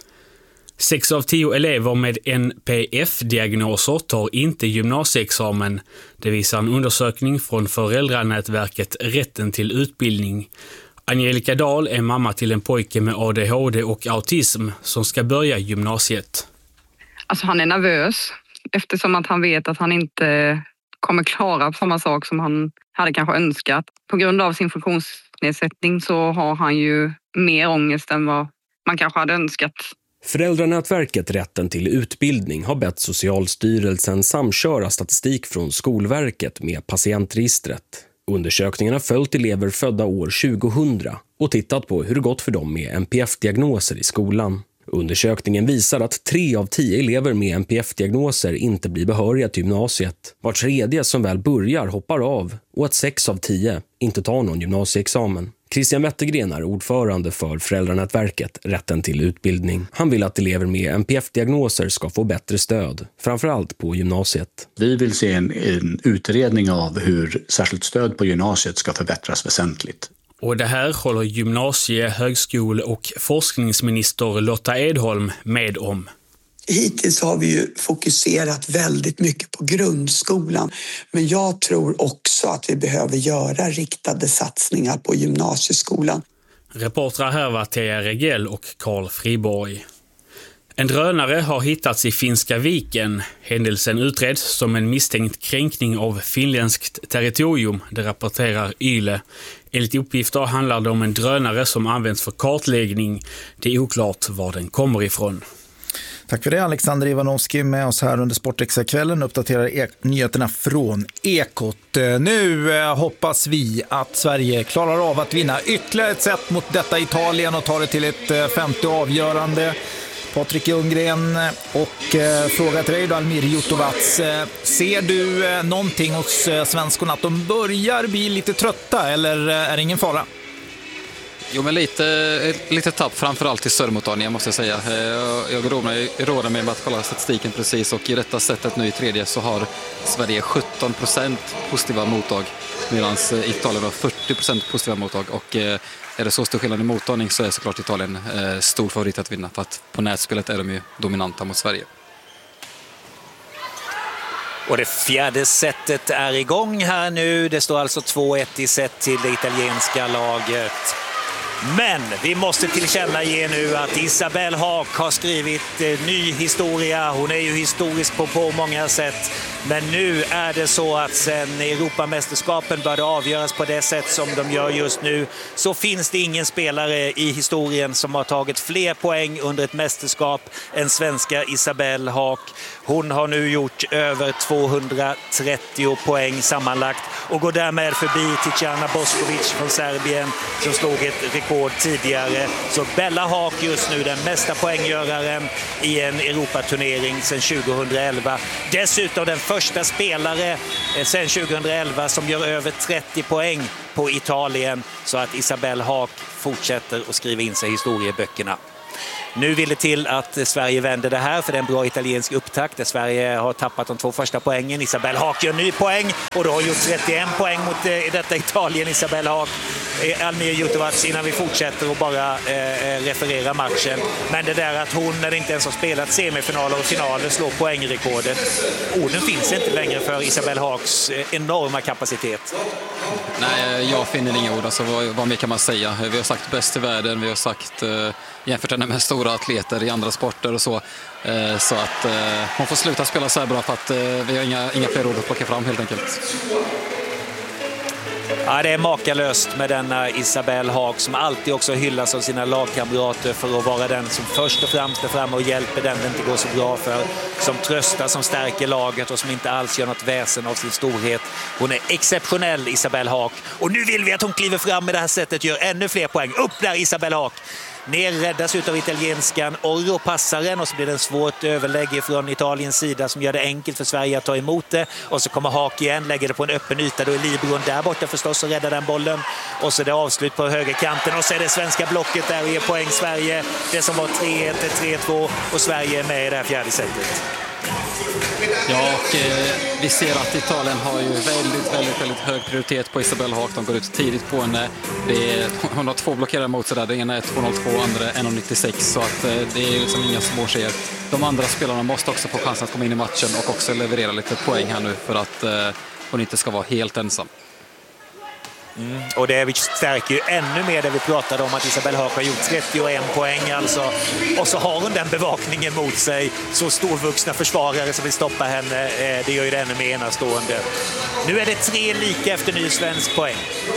Sex av tio elever med N P F-diagnoser tar inte gymnasieexamen. Det visar en undersökning från föräldranätverket Rätten till utbildning. Angelica Dahl är mamma till en pojke med A D H D och autism som ska börja gymnasiet. Alltså han är nervös eftersom att han vet att han inte kommer klara samma sak som han hade kanske önskat. På grund av sin funktionsnedsättning så har han ju mer ångest än vad man kanske hade önskat. Föräldranätverket Rätten till utbildning har bett Socialstyrelsen samköra statistik från Skolverket med patientregistret. Undersökningen har följt elever födda år tjugohundra och tittat på hur det gått för dem med N P F-diagnoser i skolan. Undersökningen visar att tre av tio elever med N P F-diagnoser inte blir behöriga till gymnasiet. Var tredje som väl börjar hoppar av och att sex av tio inte tar någon gymnasieexamen. Christian Wettergren är ordförande för Föräldranätverket Rätten till utbildning. Han vill att elever med N P F-diagnoser ska få bättre stöd, framförallt på gymnasiet. Vi vill se en, en utredning av hur särskilt stöd på gymnasiet ska förbättras väsentligt. Och det här håller gymnasie-, högskole- och forskningsminister Lotta Edholm med om. Hittills har vi ju fokuserat väldigt mycket på grundskolan, men jag tror också att vi behöver göra riktade satsningar på gymnasieskolan. Reportrar här var Teija Regell och Carl Friborg. En drönare har hittats i Finska viken. Händelsen utreds som en misstänkt kränkning av finländskt territorium, det rapporterar Yle. Enligt uppgifter handlar det om en drönare som används för kartläggning. Det är oklart var den kommer ifrån. Tack för det, Alexander Ivanovski med oss här under Sportextra-kvällen. Uppdaterar e- nyheterna från Ekot. Nu eh, hoppas vi att Sverige klarar av att vinna ytterligare ett set mot detta Italien och tar det till ett eh, femte avgörande. Patrik Ljunggren och eh, fråga till dig då, Almir Jutovac. Eh, ser du eh, någonting hos eh, svenskorna att de börjar bli lite trötta eller eh, är det ingen fara? Jo, men lite, lite tapp framförallt i Sörmontania måste jag säga. Jag råder mig med att kolla statistiken precis och i detta sättet nu i tredje så har Sverige sjutton procent positiva mottag medan Italien har fyrtio procent positiva mottag och är det så stor skillnad i mottagning så är såklart Italien stor favorit att vinna för att på nätspelet är de ju dominanta mot Sverige. Och det fjärde setet är igång här nu. Det står alltså två ett i set till det italienska laget. Men vi måste tillkännage nu att Isabelle Haak har skrivit eh, ny historia. Hon är ju historisk på, på många sätt. Men nu är det så att sen Europamästerskapen började avgöras på det sätt som de gör just nu så finns det ingen spelare i historien som har tagit fler poäng under ett mästerskap än svenska Isabelle Haak. Hon har nu gjort över tvåhundratrettio poäng sammanlagt och går därmed förbi Tijana Boskovic från Serbien som slog ett rekord tidigare. Så Bella Haak just nu den mesta poänggöraren i en Europaturnering sedan tjugohundraelva. Dessutom den första spelare sedan tjugohundraelva som gör över trettio poäng på Italien så att Isabelle Haak fortsätter att skriva in sig i historieböckerna. Nu vill det till att Sverige vänder det här för det är en bra italiensk upptakt där Sverige har tappat de två första poängen. Isabelle Haak gör ny poäng och då har gjort trettioen poäng mot eh, detta Italien. Isabelle Haak, eh, Almir Jutovac innan vi fortsätter och bara eh, referera matchen. Men det där att hon när det inte ens har spelat semifinaler och finaler slår poängrekordet. Orden finns inte längre för Isabelle Haaks eh, enorma kapacitet. Nej, jag finner inga ord. Alltså, vad, vad mer kan man säga? Vi har sagt bäst i världen, vi har sagt eh, jämfört henne med stora atleter i andra sporter och så. Eh, så att eh, hon får sluta spela så här bra för att eh, vi har inga, inga fler ord att plocka fram helt enkelt. Ja, det är makalöst med denna Isabelle Haak som alltid också hyllas av sina lagkamrater för att vara den som först och främst är framme och hjälper den det inte går så bra för. Som tröstar, som stärker laget och som inte alls gör något väsen av sin storhet. Hon är exceptionell, Isabelle Haak. Och nu vill vi att hon kliver fram med det här sättet, gör ännu fler poäng. Upp där, Isabelle Haak! Ner räddas ut av italienskan Orro passaren och så blir det en svårt överlägg från Italiens sida som gör det enkelt för Sverige att ta emot det. Och så kommer Haak igen, lägger det på en öppen yta. Då är Libron där borta förstås och räddar den bollen. Och så är det avslut på högerkanten och så är det svenska blocket där och ger poäng Sverige. Det som var tre ett, tre två och Sverige är med i det här fjärde setet. Ja, och eh, vi ser att Italien har ju väldigt, väldigt, väldigt hög prioritet på Isabelle Haak. De går ut tidigt på henne. Det är, hon har två blockerare mot sig där. Det ena är två noll två, andra ett nittiosex. Så att eh, det är liksom inga små tjejer. De andra spelarna måste också få chansen att komma in i matchen och också leverera lite poäng här nu för att eh, hon inte ska vara helt ensam. Mm. Och det stärker ju ännu mer det vi pratade om att Isabelle Haak har gjort trettioen poäng alltså. Och så har hon den bevakningen mot sig. Så storvuxna försvarare som vill stoppa henne, eh, det gör ju det ännu mer enastående. Nu är det tre lika efter ny svensk poäng.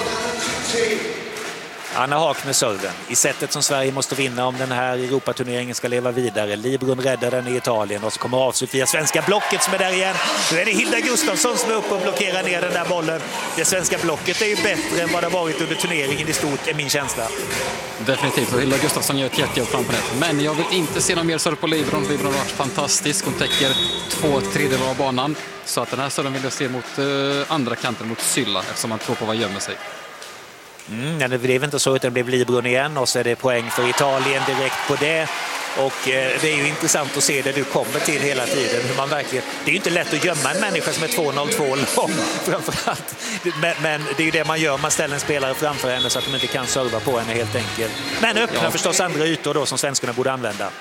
Anna Haak med serven. I sättet som Sverige måste vinna om den här Europaturneringen ska leva vidare. Libron räddar den i Italien och så kommer avslut via svenska blocket som är där igen. Nu är det Hilda Gustafsson som är uppe och blockerar ner den där bollen. Det svenska blocket är ju bättre än vad det har varit under turneringen i stort, är min känsla. Definitivt, och Hilda Gustafsson gör ett jättejobb framför det. Men jag vill inte se någon mer serv på Libron. Libron har varit fantastisk. Hon täcker två tredjedelar av banan. Så att den här serven vill jag se mot uh, andra kanten, mot Sylla, eftersom man tror på vad gömmer sig. Mm, det blev inte så, utan det blev Libron igen och så är det poäng för Italien direkt på det. Och eh, det är ju intressant att se det du kommer till hela tiden. Hur man verkligen, det är ju inte lätt att gömma en människa som är två noll två lång framförallt. Men, men det är ju det man gör, man ställer en spelare framför henne så att de inte kan serva på henne helt enkelt. Men öppnar ja. förstås andra ytor då som svenskarna borde använda.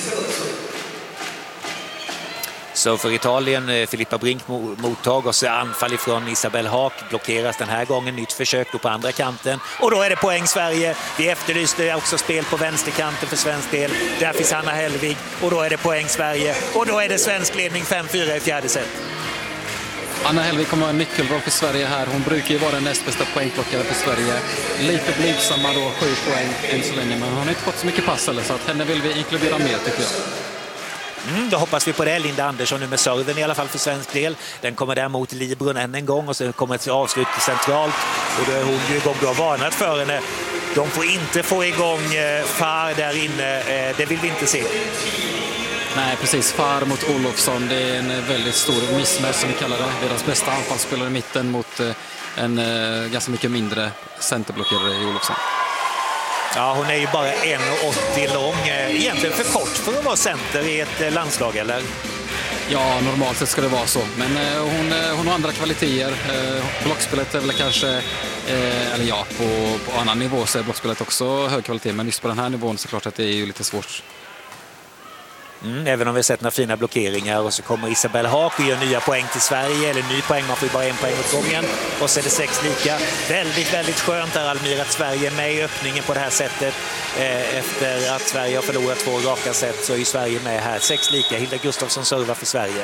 Så för Italien, Filippa Brink mottag och så anfall ifrån Isabelle Haak blockeras den här gången. Nytt försök då på andra kanten. Och då är det poäng Sverige. Vi efterlyste också spel på vänsterkanten för svensk del. Där finns Anna Hellvig. Och då är det poäng Sverige. Och då är det svensk ledning fem fyra i fjärde set. Anna Hellvig kommer ha en nyckelroll för Sverige här. Hon brukar ju vara den näst bästa poängplockare för Sverige. Lite blygsamma då, sju poäng än så länge. Men hon har inte fått så mycket pass eller, så att henne vill vi inkludera mer tycker jag. Mm, då hoppas vi på det. Linda Andersson nu med serven i alla fall för svensk del. Den kommer där mot Libron än en gång och så kommer ett avslut centralt. Och då är hon ju igång, du har varnat för henne. De får inte få igång eh, Far där inne. Eh, det vill vi inte se. Nej, precis. Far mot Olofsson. Det är en väldigt stor missmatch som vi kallar det. Deras bästa anfallsspelare i mitten mot eh, en eh, ganska mycket mindre centerblockerare i Olofsson. Ja, hon är ju bara en åttio lång. Egentligen för kort för att vara center i ett landslag, eller? Ja, normalt sett ska det vara så. Men eh, hon, eh, hon har andra kvaliteter. Eh, blockspelet är väl kanske... Eh, eller ja, på, på annan nivå så är blockspelet också hög kvalitet. Men just på den här nivån så klart att det är ju lite svårt. Mm, även om vi har sett några fina blockeringar och så kommer Isabelle Haak och gör nya poäng till Sverige, eller ny poäng, man får ju bara en poäng åt gången och så är det sex lika. Väldigt, väldigt skönt där Almir att Sverige är med i öppningen på det här sättet. Eh, efter att Sverige har förlorat två raka set så är ju Sverige med här. Sex lika, Hilda Gustafsson servar för Sverige.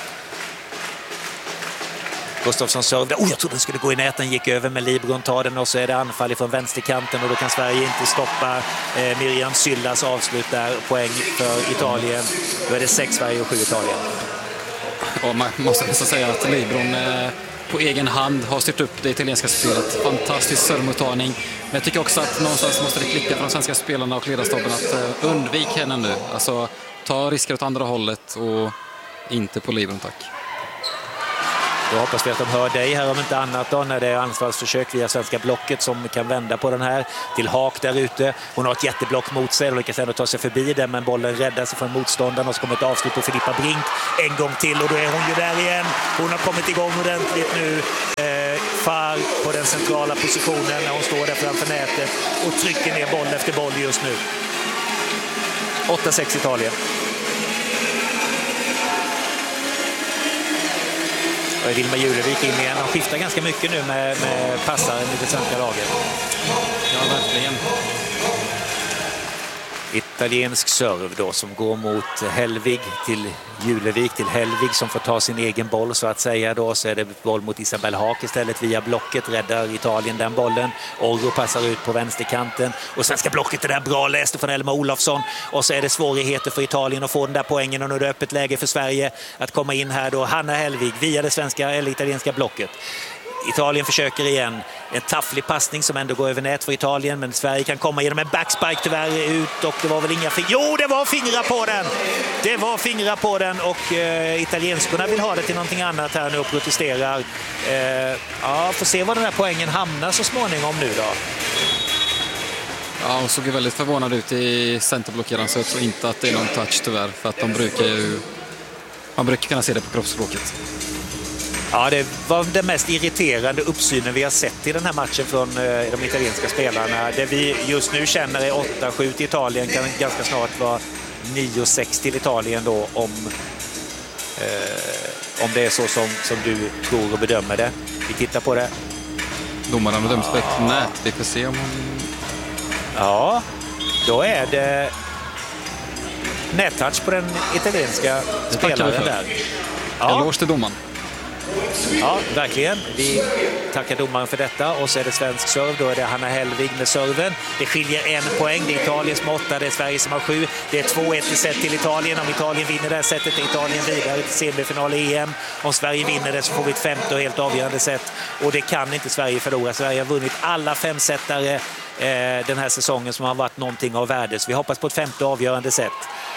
Gustafsson servade. Oh, jag trodde den skulle gå i näten, gick över med Libron, tar den och så är det anfall från vänsterkanten och då kan Sverige inte stoppa eh, Miriam Syllas avslut där. Poäng för Italien. Då är det sex Sverige och sju Italien. Och man måste nästan säga att Libron eh, på egen hand har styrt upp det italienska spelet. Fantastisk servmottagning. Men jag tycker också att någonstans måste det klicka från de svenska spelarna och ledarstaben att eh, undvik henne nu. Alltså ta risker åt andra hållet och inte på Libron, tack. Då hoppas vi att de hör dig här om inte annat då, när det är anfallsförsök via svenska blocket som kan vända på den här till Haak där ute. Hon har ett jätteblock mot sig och lyckas ändå ta sig förbi den, men bollen räddas från motståndaren och så kommer ett avslut på Filippa Brink en gång till och då är hon ju där igen. Hon har kommit igång ordentligt nu. Eh, Far på den centrala positionen när hon står där framför nätet och trycker ner boll efter boll just nu. åtta sex Italien. Och Vilma Julevik in igen. De skiftar ganska mycket nu med, med passaren i det svenska laget. Ja, verkligen. Italiensk serv då som går mot Hellvig till Julevik till Hellvig som får ta sin egen boll så att säga då. Så är det boll mot Isabel Haak istället via blocket. Räddar Italien den bollen. Orgo passar ut på vänsterkanten. Och svenska blocket är där bra läst från Elma Olofsson. Och så är det svårigheter för Italien att få den där poängen. Och nu är det öppet läge för Sverige att komma in här då. Hanna Hellvig via det svenska eller italienska blocket. Italien försöker igen. En tafflig passning som ändå går över nät för Italien. Men Sverige kan komma genom en backspike tyvärr ut. Och det var väl inga fingrar. Jo, det var fingrar på den! Det var fingrar på den. Och eh, italienskorna vill ha det till någonting annat här nu och protesterar. Eh, ja, får se var den här poängen hamnar så småningom nu då. Ja, hon såg ju väldigt förvånad ut i centerblockeraren så jag tror inte att det är någon touch tyvärr. För att de brukar ju... Man brukar kunna se det på kroppsspråket. Ja, det var den mest irriterande uppsynen vi har sett i den här matchen från de italienska spelarna. Det vi just nu känner är åtta sju till Italien kan ganska snart vara nio sex till Italien då om, eh, om det är så som, som du tror och bedömer det. Vi tittar på det. Domaren har dömt på ett nät. Vi får se om hon... Ja, då är det nättouch på den italienska spelaren där. Ja. Eloge till domaren. Ja, verkligen. Vi tackar domaren för detta. Och så är det svensk serv. Då är det Hanna Hellvig med serven. Det skiljer en poäng. Det är Italien som har åtta. Det är Sverige som har sju. Det är två ett i set till Italien. Om Italien vinner det här setet är Italien vidare till semifinal i E M. Om Sverige vinner det så får vi ett femte och helt avgörande set. Och det kan inte Sverige förlora. Sverige har vunnit alla fem setare eh, den här säsongen som har varit någonting av värde. Så vi hoppas på ett femte avgörande set.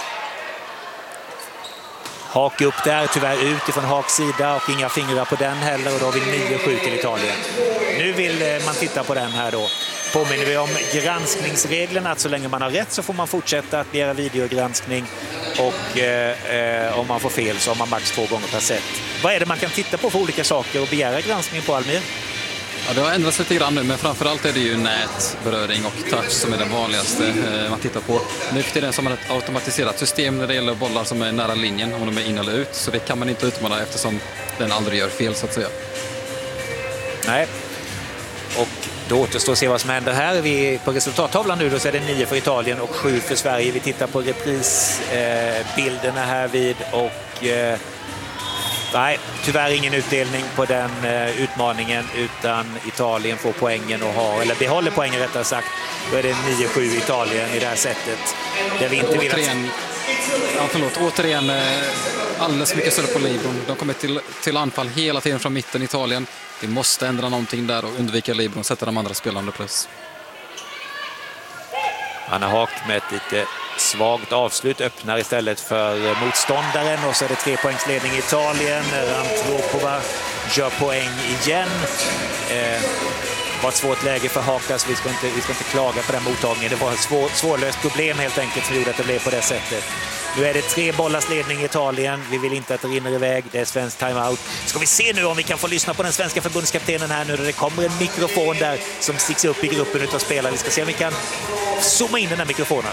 Haak upp där, tyvärr ut ifrån Haaks sida och inga fingrar på den heller och då har vi nio sju till Italien. Nu vill man titta på den här då. Påminner vi om granskningsreglerna att så länge man har rätt så får man fortsätta att begära videogranskning och eh, om man får fel så har man max två gånger per set. Vad är det man kan titta på för olika saker och begära granskning på, Almir? Ja, det har ändrats lite grann nu, men framförallt är det ju nät, beröring och touch som är den vanligaste eh, man tittar på. Nu är det som ett automatiserat system när det gäller bollar som är nära linjen, om de är in eller ut. Så det kan man inte utmana eftersom den aldrig gör fel så att säga. Nej, och då återstår att se vad som händer här. Vi, på resultattavlan nu då så är det nio för Italien och sju för Sverige. Vi tittar på reprisbilderna eh, här vid och... Eh, Nej, tyvärr ingen utdelning på den eh, utmaningen utan Italien får poängen och har, eller behåller poängen rättare sagt. Då är det nio sju Italien i det här sättet. Där vi inte vill återigen, att... ja, förlåt, återigen eh, alldeles mycket större på Libron. De kommer till, till anfall hela tiden från mitten i Italien. Vi måste ändra någonting där och undvika Libron och sätta de andra spelarna under press. Anna Haak med ett lite svagt avslut öppnar istället för motståndaren och så är det tre poängsledning i Italien. Antropova gör poäng igen. Eh, var ett svårt läge för Haak, så vi ska inte, vi ska inte klaga på den mottagningen. Det var ett svår, svårlöst problem helt enkelt som gjorde att det blev på det sättet. Nu är det tre bollars ledning i Italien. Vi vill inte att det rinner iväg. Det är svensk timeout. Ska vi se nu om vi kan få lyssna på den svenska förbundskaptenen här nu. Där det kommer en mikrofon där som sticks upp i gruppen utav spelare. Vi ska se om vi kan zooma in den här mikrofonen.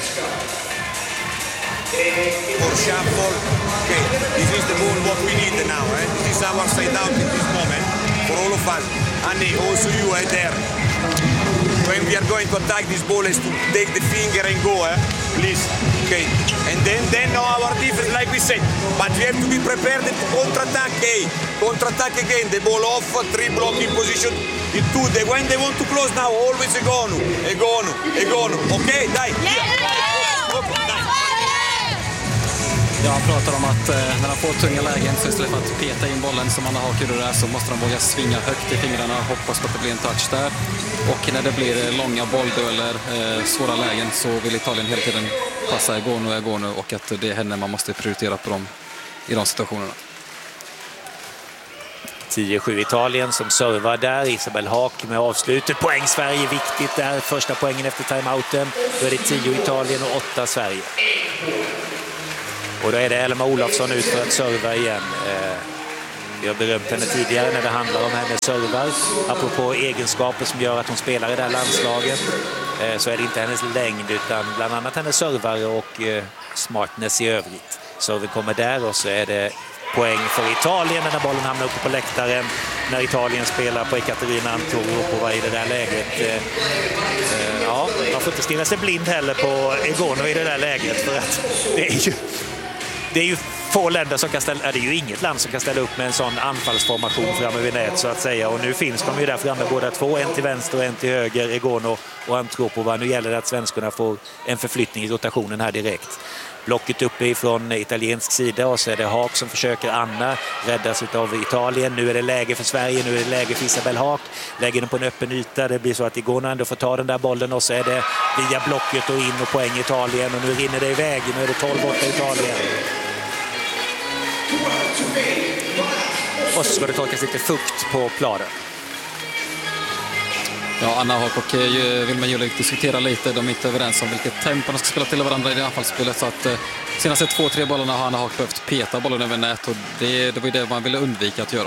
For shuffle. Okay, this is the ball what we need now. Eh? This is our side out in this moment for all of us. And also you are there. When we are going to attack this ball is to take the finger and go, eh? Please. Okay. And then then our defense, like we said. But we have to be prepared to counter-attack. Okay. Counter-attack again. The ball off, three blocking position. The two, they, when they want to close now, always Egonu. Egonu. Egonu. Okay, dai. Jag pratar om att eh, när de får tunga lägen så istället för att peta in bollen som Anna Haak gjorde där så måste de våga svinga högt i fingrarna och hoppas på att det blir en touch där. Och när det blir långa bolldueller, eh, svåra lägen så vill Italien hela tiden passa Egonu och Egonu och att det är henne man måste prioritera på dem i de situationerna. tio sju Italien som servar där. Isabel Haak med avslutet. Poäng Sverige viktigt där. Första poängen efter timeouten. Då är det tio Italien och åtta Sverige. Och då är det Elma Olofsson ut för att serva igen. Eh, vi har berömt henne tidigare när det handlar om hennes servar. Apropå egenskaper som gör att hon spelar i det här landslaget eh, så är det inte hennes längd utan bland annat hennes servar och eh, smartness i övrigt. Serven kommer där och så är det poäng för Italien när bollen hamnar uppe på läktaren. När Italien spelar på Ekaterina Antropova i det där läget. Ja, man får inte stirra sig blind heller på Egono i det där läget. För att det är ju, det är ju få länder som kan ställa, det är ju inget land som kan ställa upp med en sån anfallsformation framme vid nät så att säga. Och nu finns de ju där framme båda två, en till vänster och en till höger, Egono och Antropova. Nu gäller det att svenskarna får en förflyttning i rotationen här direkt. Blocket uppe ifrån italiensk sida och så är det Haak som försöker. Anna räddas av Italien. Nu är det läge för Sverige, nu är det läge för Isabelle Haak. Lägger den på en öppen yta. Det blir så att Egono ändå får ta den där bollen och så är det via blocket och in och poäng Italien. Och nu rinner det iväg, nu är det tolv åtta Italien. Och så ska det torkas lite fukt på planen. Ja, Anna Haak och Vilma Julik diskuterar lite. De är inte överens om vilket tempo de ska spela till varandra i det anfallsspelet. Så att eh, senaste två, tre bollarna har Anna Haak behövt peta bollen över nät. Och det, det var ju det man ville undvika att göra.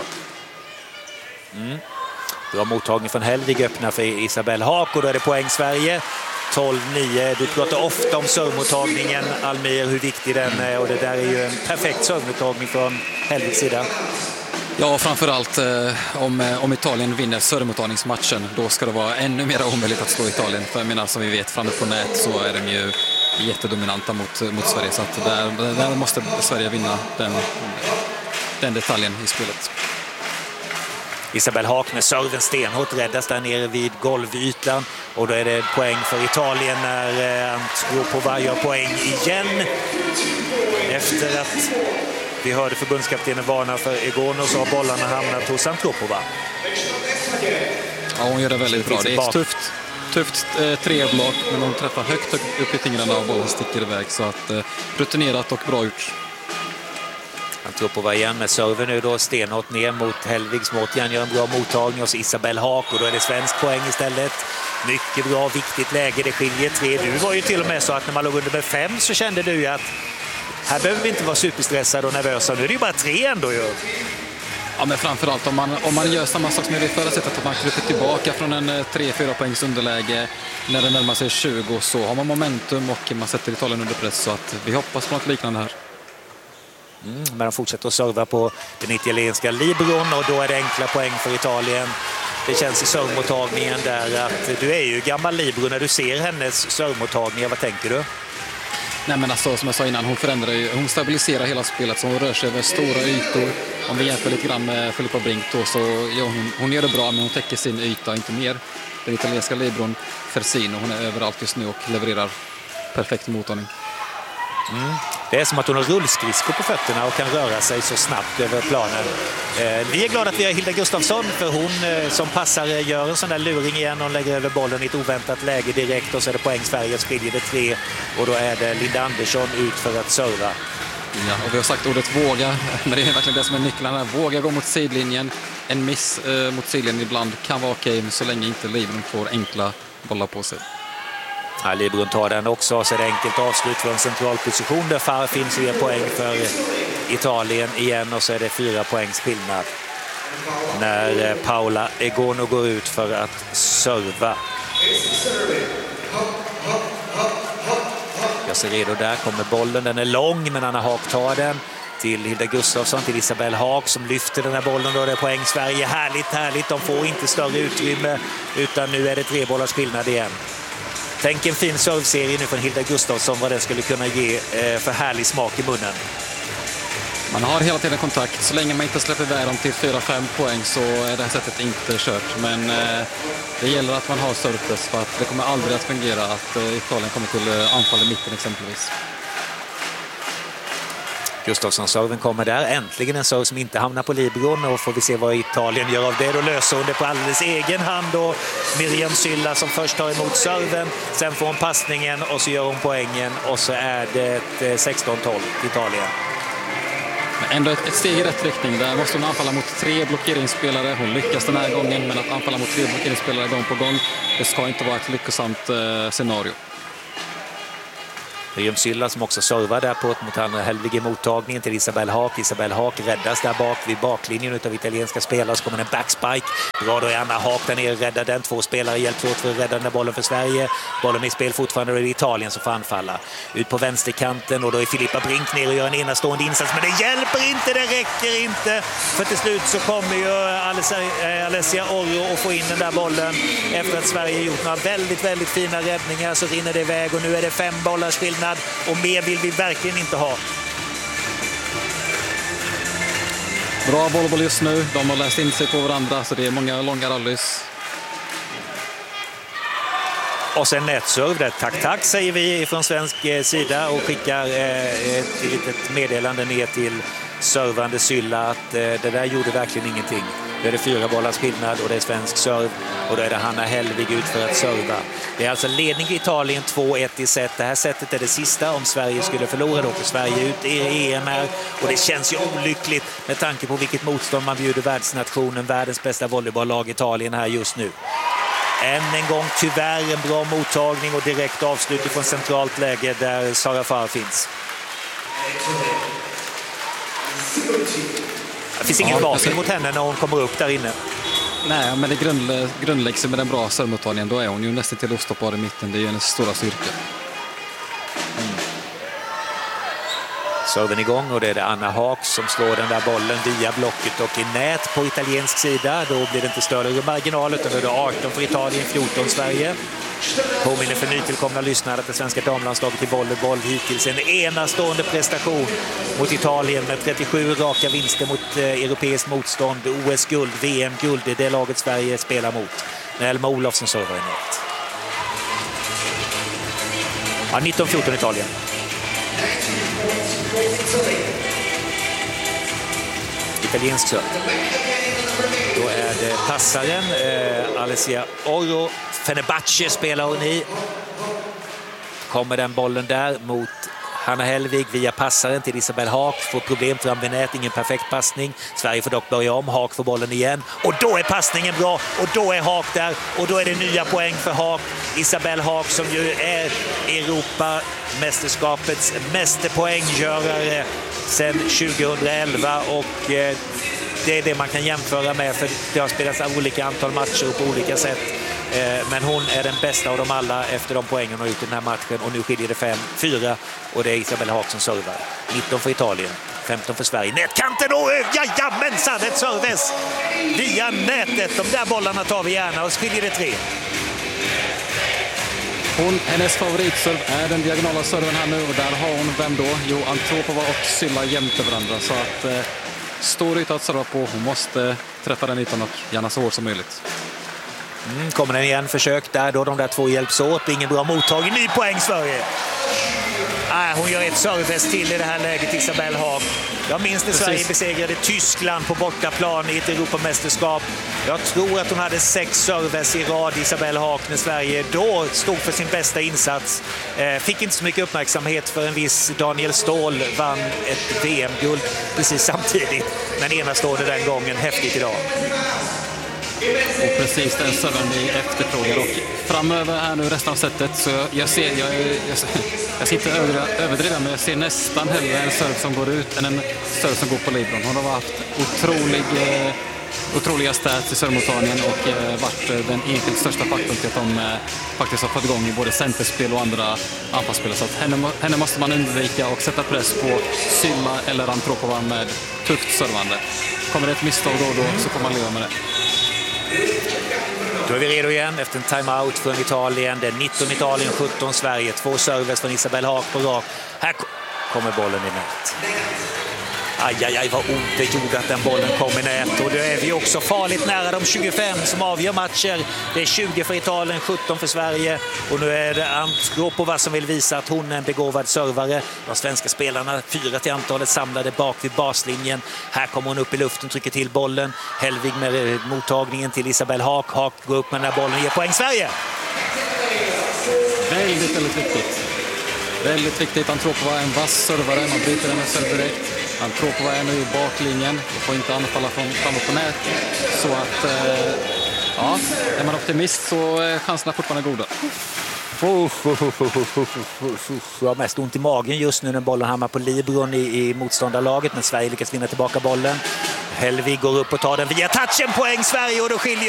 Mm. Bra mottagning från Helvig öppnar för Isabelle Haak och då är det poäng Sverige. tolv nio. Du pratar ofta om servmottagningen, Almir, hur viktig den är. Och det där är ju en perfekt servmottagning från Helvigs sida. Ja, framförallt eh, om, om Italien vinner servemottagningsmatchen, då ska det vara ännu mer omöjligt att slå Italien. För jag menar, som vi vet, framme på nät så är de ju jättedominanta mot, mot Sverige. Så att där, där måste Sverige vinna den, den detaljen i spelet. Isabelle Haak med serven stenhårt räddas där nere vid golvytan. Och då är det poäng för Italien när eh, Antropova gör poäng igen. Efter att vi hörde förbundskaptenen varna för Egono så har bollarna hamnat hos Antropova. Ja, hon gör det väldigt bra. Det är ett tufft, tufft eh, treblock, men hon träffar högt, högt upp i fingrarna och bollen sticker iväg. Så att eh, rutinerat och bra gjort. Antropova igen med serven nu då, stenhårt ner mot Helvig. Småtjan gör en bra mottagning hos Isabelle Haak och då är det svensk poäng istället. Mycket bra, viktigt läge, det skiljer tre. Du var ju till och med så att när man låg under med fem så kände du ju att här behöver vi inte vara superstressade och nervösa. Nu är det ju bara tre ändå ju. Ja, men framförallt om man, om man gör samma sak som i det förra sättet, att man kryper tillbaka från en tre fyra poängs underläge när det närmar sig tjugo, så har man momentum och man sätter Italien under press, så att vi hoppas på något liknande här. Mm, men de fortsätter att serva på den italienska libron och då är det enkla poäng för Italien. Det känns i servmottagningen där att du är ju gammal libro när du ser hennes servmottagningar. Vad tänker du? Nej, men alltså, som jag sa innan, hon förändrar ju, hon stabiliserar hela spelet, så hon rör sig över stora ytor. Om vi jämför lite grann med Filippa Brink då, så ja, hon, hon gör det bra, men hon täcker sin yta, inte mer. Den italienska libron Fersino, hon är överallt just nu och levererar perfekt mottagning. Mm. Det är som att hon har rullskridskor på fötterna och kan röra sig så snabbt över planen. Eh, vi är glada att vi har Hilda Gustafsson, för hon eh, som passar gör en sån där luring igen. Hon lägger över bollen i ett oväntat läge direkt och så är det poäng Sverige, skiljer det tre och då är det Linda Andersson ut för att serva. Ja, och vi har sagt ordet våga, men det är verkligen det som är nyckeln här. Våga gå mot sidlinjen. En miss eh, mot sidlinjen ibland kan vara okej, men så länge inte Libron får enkla bollar på sig. Ja, Libron tar den också, så är det enkelt avslut för en central position. Där finns ju poäng för Italien igen och så är det fyra poängs skillnad när Paola Egono går ut för att serva. Jag ser redo, där kommer bollen, den är lång men Anna Haak tar den till Hilda Gustafsson, till Isabelle Haak som lyfter den här bollen. Då är det poäng Sverige, härligt, härligt. De får inte större utrymme utan nu är det tre bollars skillnad igen. Tänk en fin serveserie nu från Hilda Gustafsson, vad den skulle kunna ge eh, för härlig smak i munnen. Man har hela tiden kontakt. Så länge man inte släpper iväg dem till fyra fem poäng så är det här sättet inte kört. Men eh, det gäller att man har surface, för att det kommer aldrig att fungera att eh, Italien kommer till eh, anfall i mitten exempelvis. Gustafsson-serven kommer där. Äntligen en serv som inte hamnar på libron, och får vi se vad Italien gör av det. Då löser hon det på alldeles egen hand och Miriam Sylla som först tar emot serven, sen får hon passningen och så gör hon poängen och så är det sexton tolv till Italien. Men ändå ett, ett steg i rätt riktning. Där måste hon anfalla mot tre blockeringsspelare. Hon lyckas den här gången, men att anfalla mot tre blockeringsspelare gång på gång, det ska inte vara ett lyckosamt eh, scenario. Miriam Sylla som också servar där på mot Hanna Hellwig i mottagningen till Isabelle Haak. Isabelle Haak räddas där bak vid baklinjen utav italienska spelare. Så kommer en backspike. Bra då är Anna Haak där nere, räddar den. Två spelare hjälps åt för att rädda den där bollen för Sverige. Bollen är i spel fortfarande och det är Italien som får anfalla. Ut på vänsterkanten och då är Filippa Brink ner och gör en enastående insats. Men det hjälper inte, det räcker inte. För till slut så kommer ju Alessia Orro att få in den där bollen. Efter att Sverige gjort några väldigt, väldigt fina räddningar så rinner det iväg och nu är det fem bollars skillnad och mer vill vi verkligen inte ha. Bra bollboll just nu. De har läst in sig på varandra så det är många långa rallys. Och sen nätserv där. Tack, tack säger vi från svensk sida och skickar eh, ett litet meddelande ner till servande Sylla att eh, det där gjorde verkligen ingenting. Det är det fyra bollars skillnad och det är svensk serv och då är det Hanna Hellwig ut för att serva. Det är alltså ledning i Italien två ett i set. Det här setet är det sista om Sverige skulle förlora. Då för Sverige ut i E M R och det känns ju olyckligt med tanke på vilket motstånd man bjuder världsnationen, världens bästa volleybolllag Italien här just nu. Än en gång tyvärr en bra mottagning och direkt avslut från centralt läge där Sara Farr finns. Det finns ingen varsel mot henne när hon kommer upp där inne. Nej, men det grundlä- grundläggs med den bra servmottagningen. Då är hon ju nästan till ostoppbar i mitten. Det är ju hennes stora styrka. Mm. Serven igång och det är det Anna Haak som slår den där bollen via blocket och i nät på italiensk sida. Då blir det inte större marginal utan då är det arton för Italien, fjorton Sverige. Påminner för nytillkomna lyssnare att det svenska damlandslaget i volleyboll hittills en enastående prestation mot Italien med trettiosju raka vinster mot eh, europeiskt motstånd. O S-guld, V M-guld, det är det laget Sverige spelar mot. När Elma Olofsson servar i nät. Ja, nitton fjorton Italien. Italiensk serv. Då är det passaren eh, Alessia Orro. Fenerbahce spelar hon i. Kommer den bollen där mot Hanna Hellwig via passaren till Isabelle Haak. Får problem fram vid nät, ingen perfekt passning. Sverige får dock börja om, Haak får bollen igen. Och då är passningen bra och då är Haak där. Och då är det nya poäng för Haak. Isabelle Haak som ju är Europamästerskapets mästerpoänggörare sedan tjugohundraelva och eh, det är det man kan jämföra med för det har spelats av olika antal matcher på olika sätt. Men hon är den bästa av dem alla efter de poängen hon har gjort i den här matchen. Och nu skiljer det fem fyra och det är Isabelle Haak som servar. nitton för Italien, femton för Sverige. Nätkanten och jajamensan, ett serves via nätet. De där bollarna tar vi gärna och så skiljer det tre. Hon, hennes favoritserv är den diagonala serven här nu och där har hon vem då? Jo, Antropova och Sylla jämte varandra så att eh, stor yta att serva på. Hon måste träffa den ytan och gärna så hårt som möjligt. Mm, kommer den igen, försök där då de där två hjälps åt. Ingen bra mottagning, ny poäng Sverige. Ah, hon gör ett service till i det här läget, Isabelle Haak. Jag minns när Sverige besegrade Tyskland på bortaplan i ett Europamästerskap. Jag tror att hon hade sex service i rad, Isabelle Haak, när Sverige då stod för sin bästa insats. Eh, fick inte så mycket uppmärksamhet för en viss Daniel Ståhl vann ett V M-guld precis samtidigt. Men enastående den gången, häftigt idag. Och precis den serven vi efterfrågar och framöver här nu resten av sättet så jag ser jag, jag, jag sitter överdriven men jag ser nästan hellre en serv som går ut än en serv som går på Libron. Hon har haft otrolig, eh, otroliga stats i servmottagningen och eh, varit den enskilt största faktorn till att de eh, faktiskt har fått igång i både centerspel och andra anfallsspel. Så att henne, henne måste man undvika och sätta press på Sylla eller Antropova med tufft servande. Kommer det ett misstag då och då så får man leva med det. Då är vi redo igen efter en timeout från Italien. Det är nitton Italien, sjutton Sverige. Två serves från Isabelle Haak på rak. Här kommer bollen i nät. Aj, aj, aj, vad ont det gjorde att den bollen kom i nät. Och då är vi också farligt nära de tjugofem som avgör matcher. Det är tjugo för Italien, sjutton för Sverige. Och nu är det Antropova som vill visa att hon är en begåvad servare. De svenska spelarna, fyra till antalet, samlade bak vid baslinjen. Här kommer hon upp i luften, trycker till bollen. Hellwig med mottagningen till Isabelle Haak. Haak går upp med den här bollen och ger poäng Sverige. Väldigt, väldigt viktigt. Väldigt viktigt. Antropova är en vass servare. Man bryter den med serv direkt. Antropova är nu i baklinjen. Det får inte anfalla från framåt på nät. Så att, eh, ja, är man optimist så är chanserna fortfarande goda. Jag har mest ont i magen just nu när bollen hamnar på Libron i, i motståndarlaget, men Sverige lyckas vinna tillbaka bollen. Helvig går upp och tar den via touchen, poäng Sverige, och då skiljer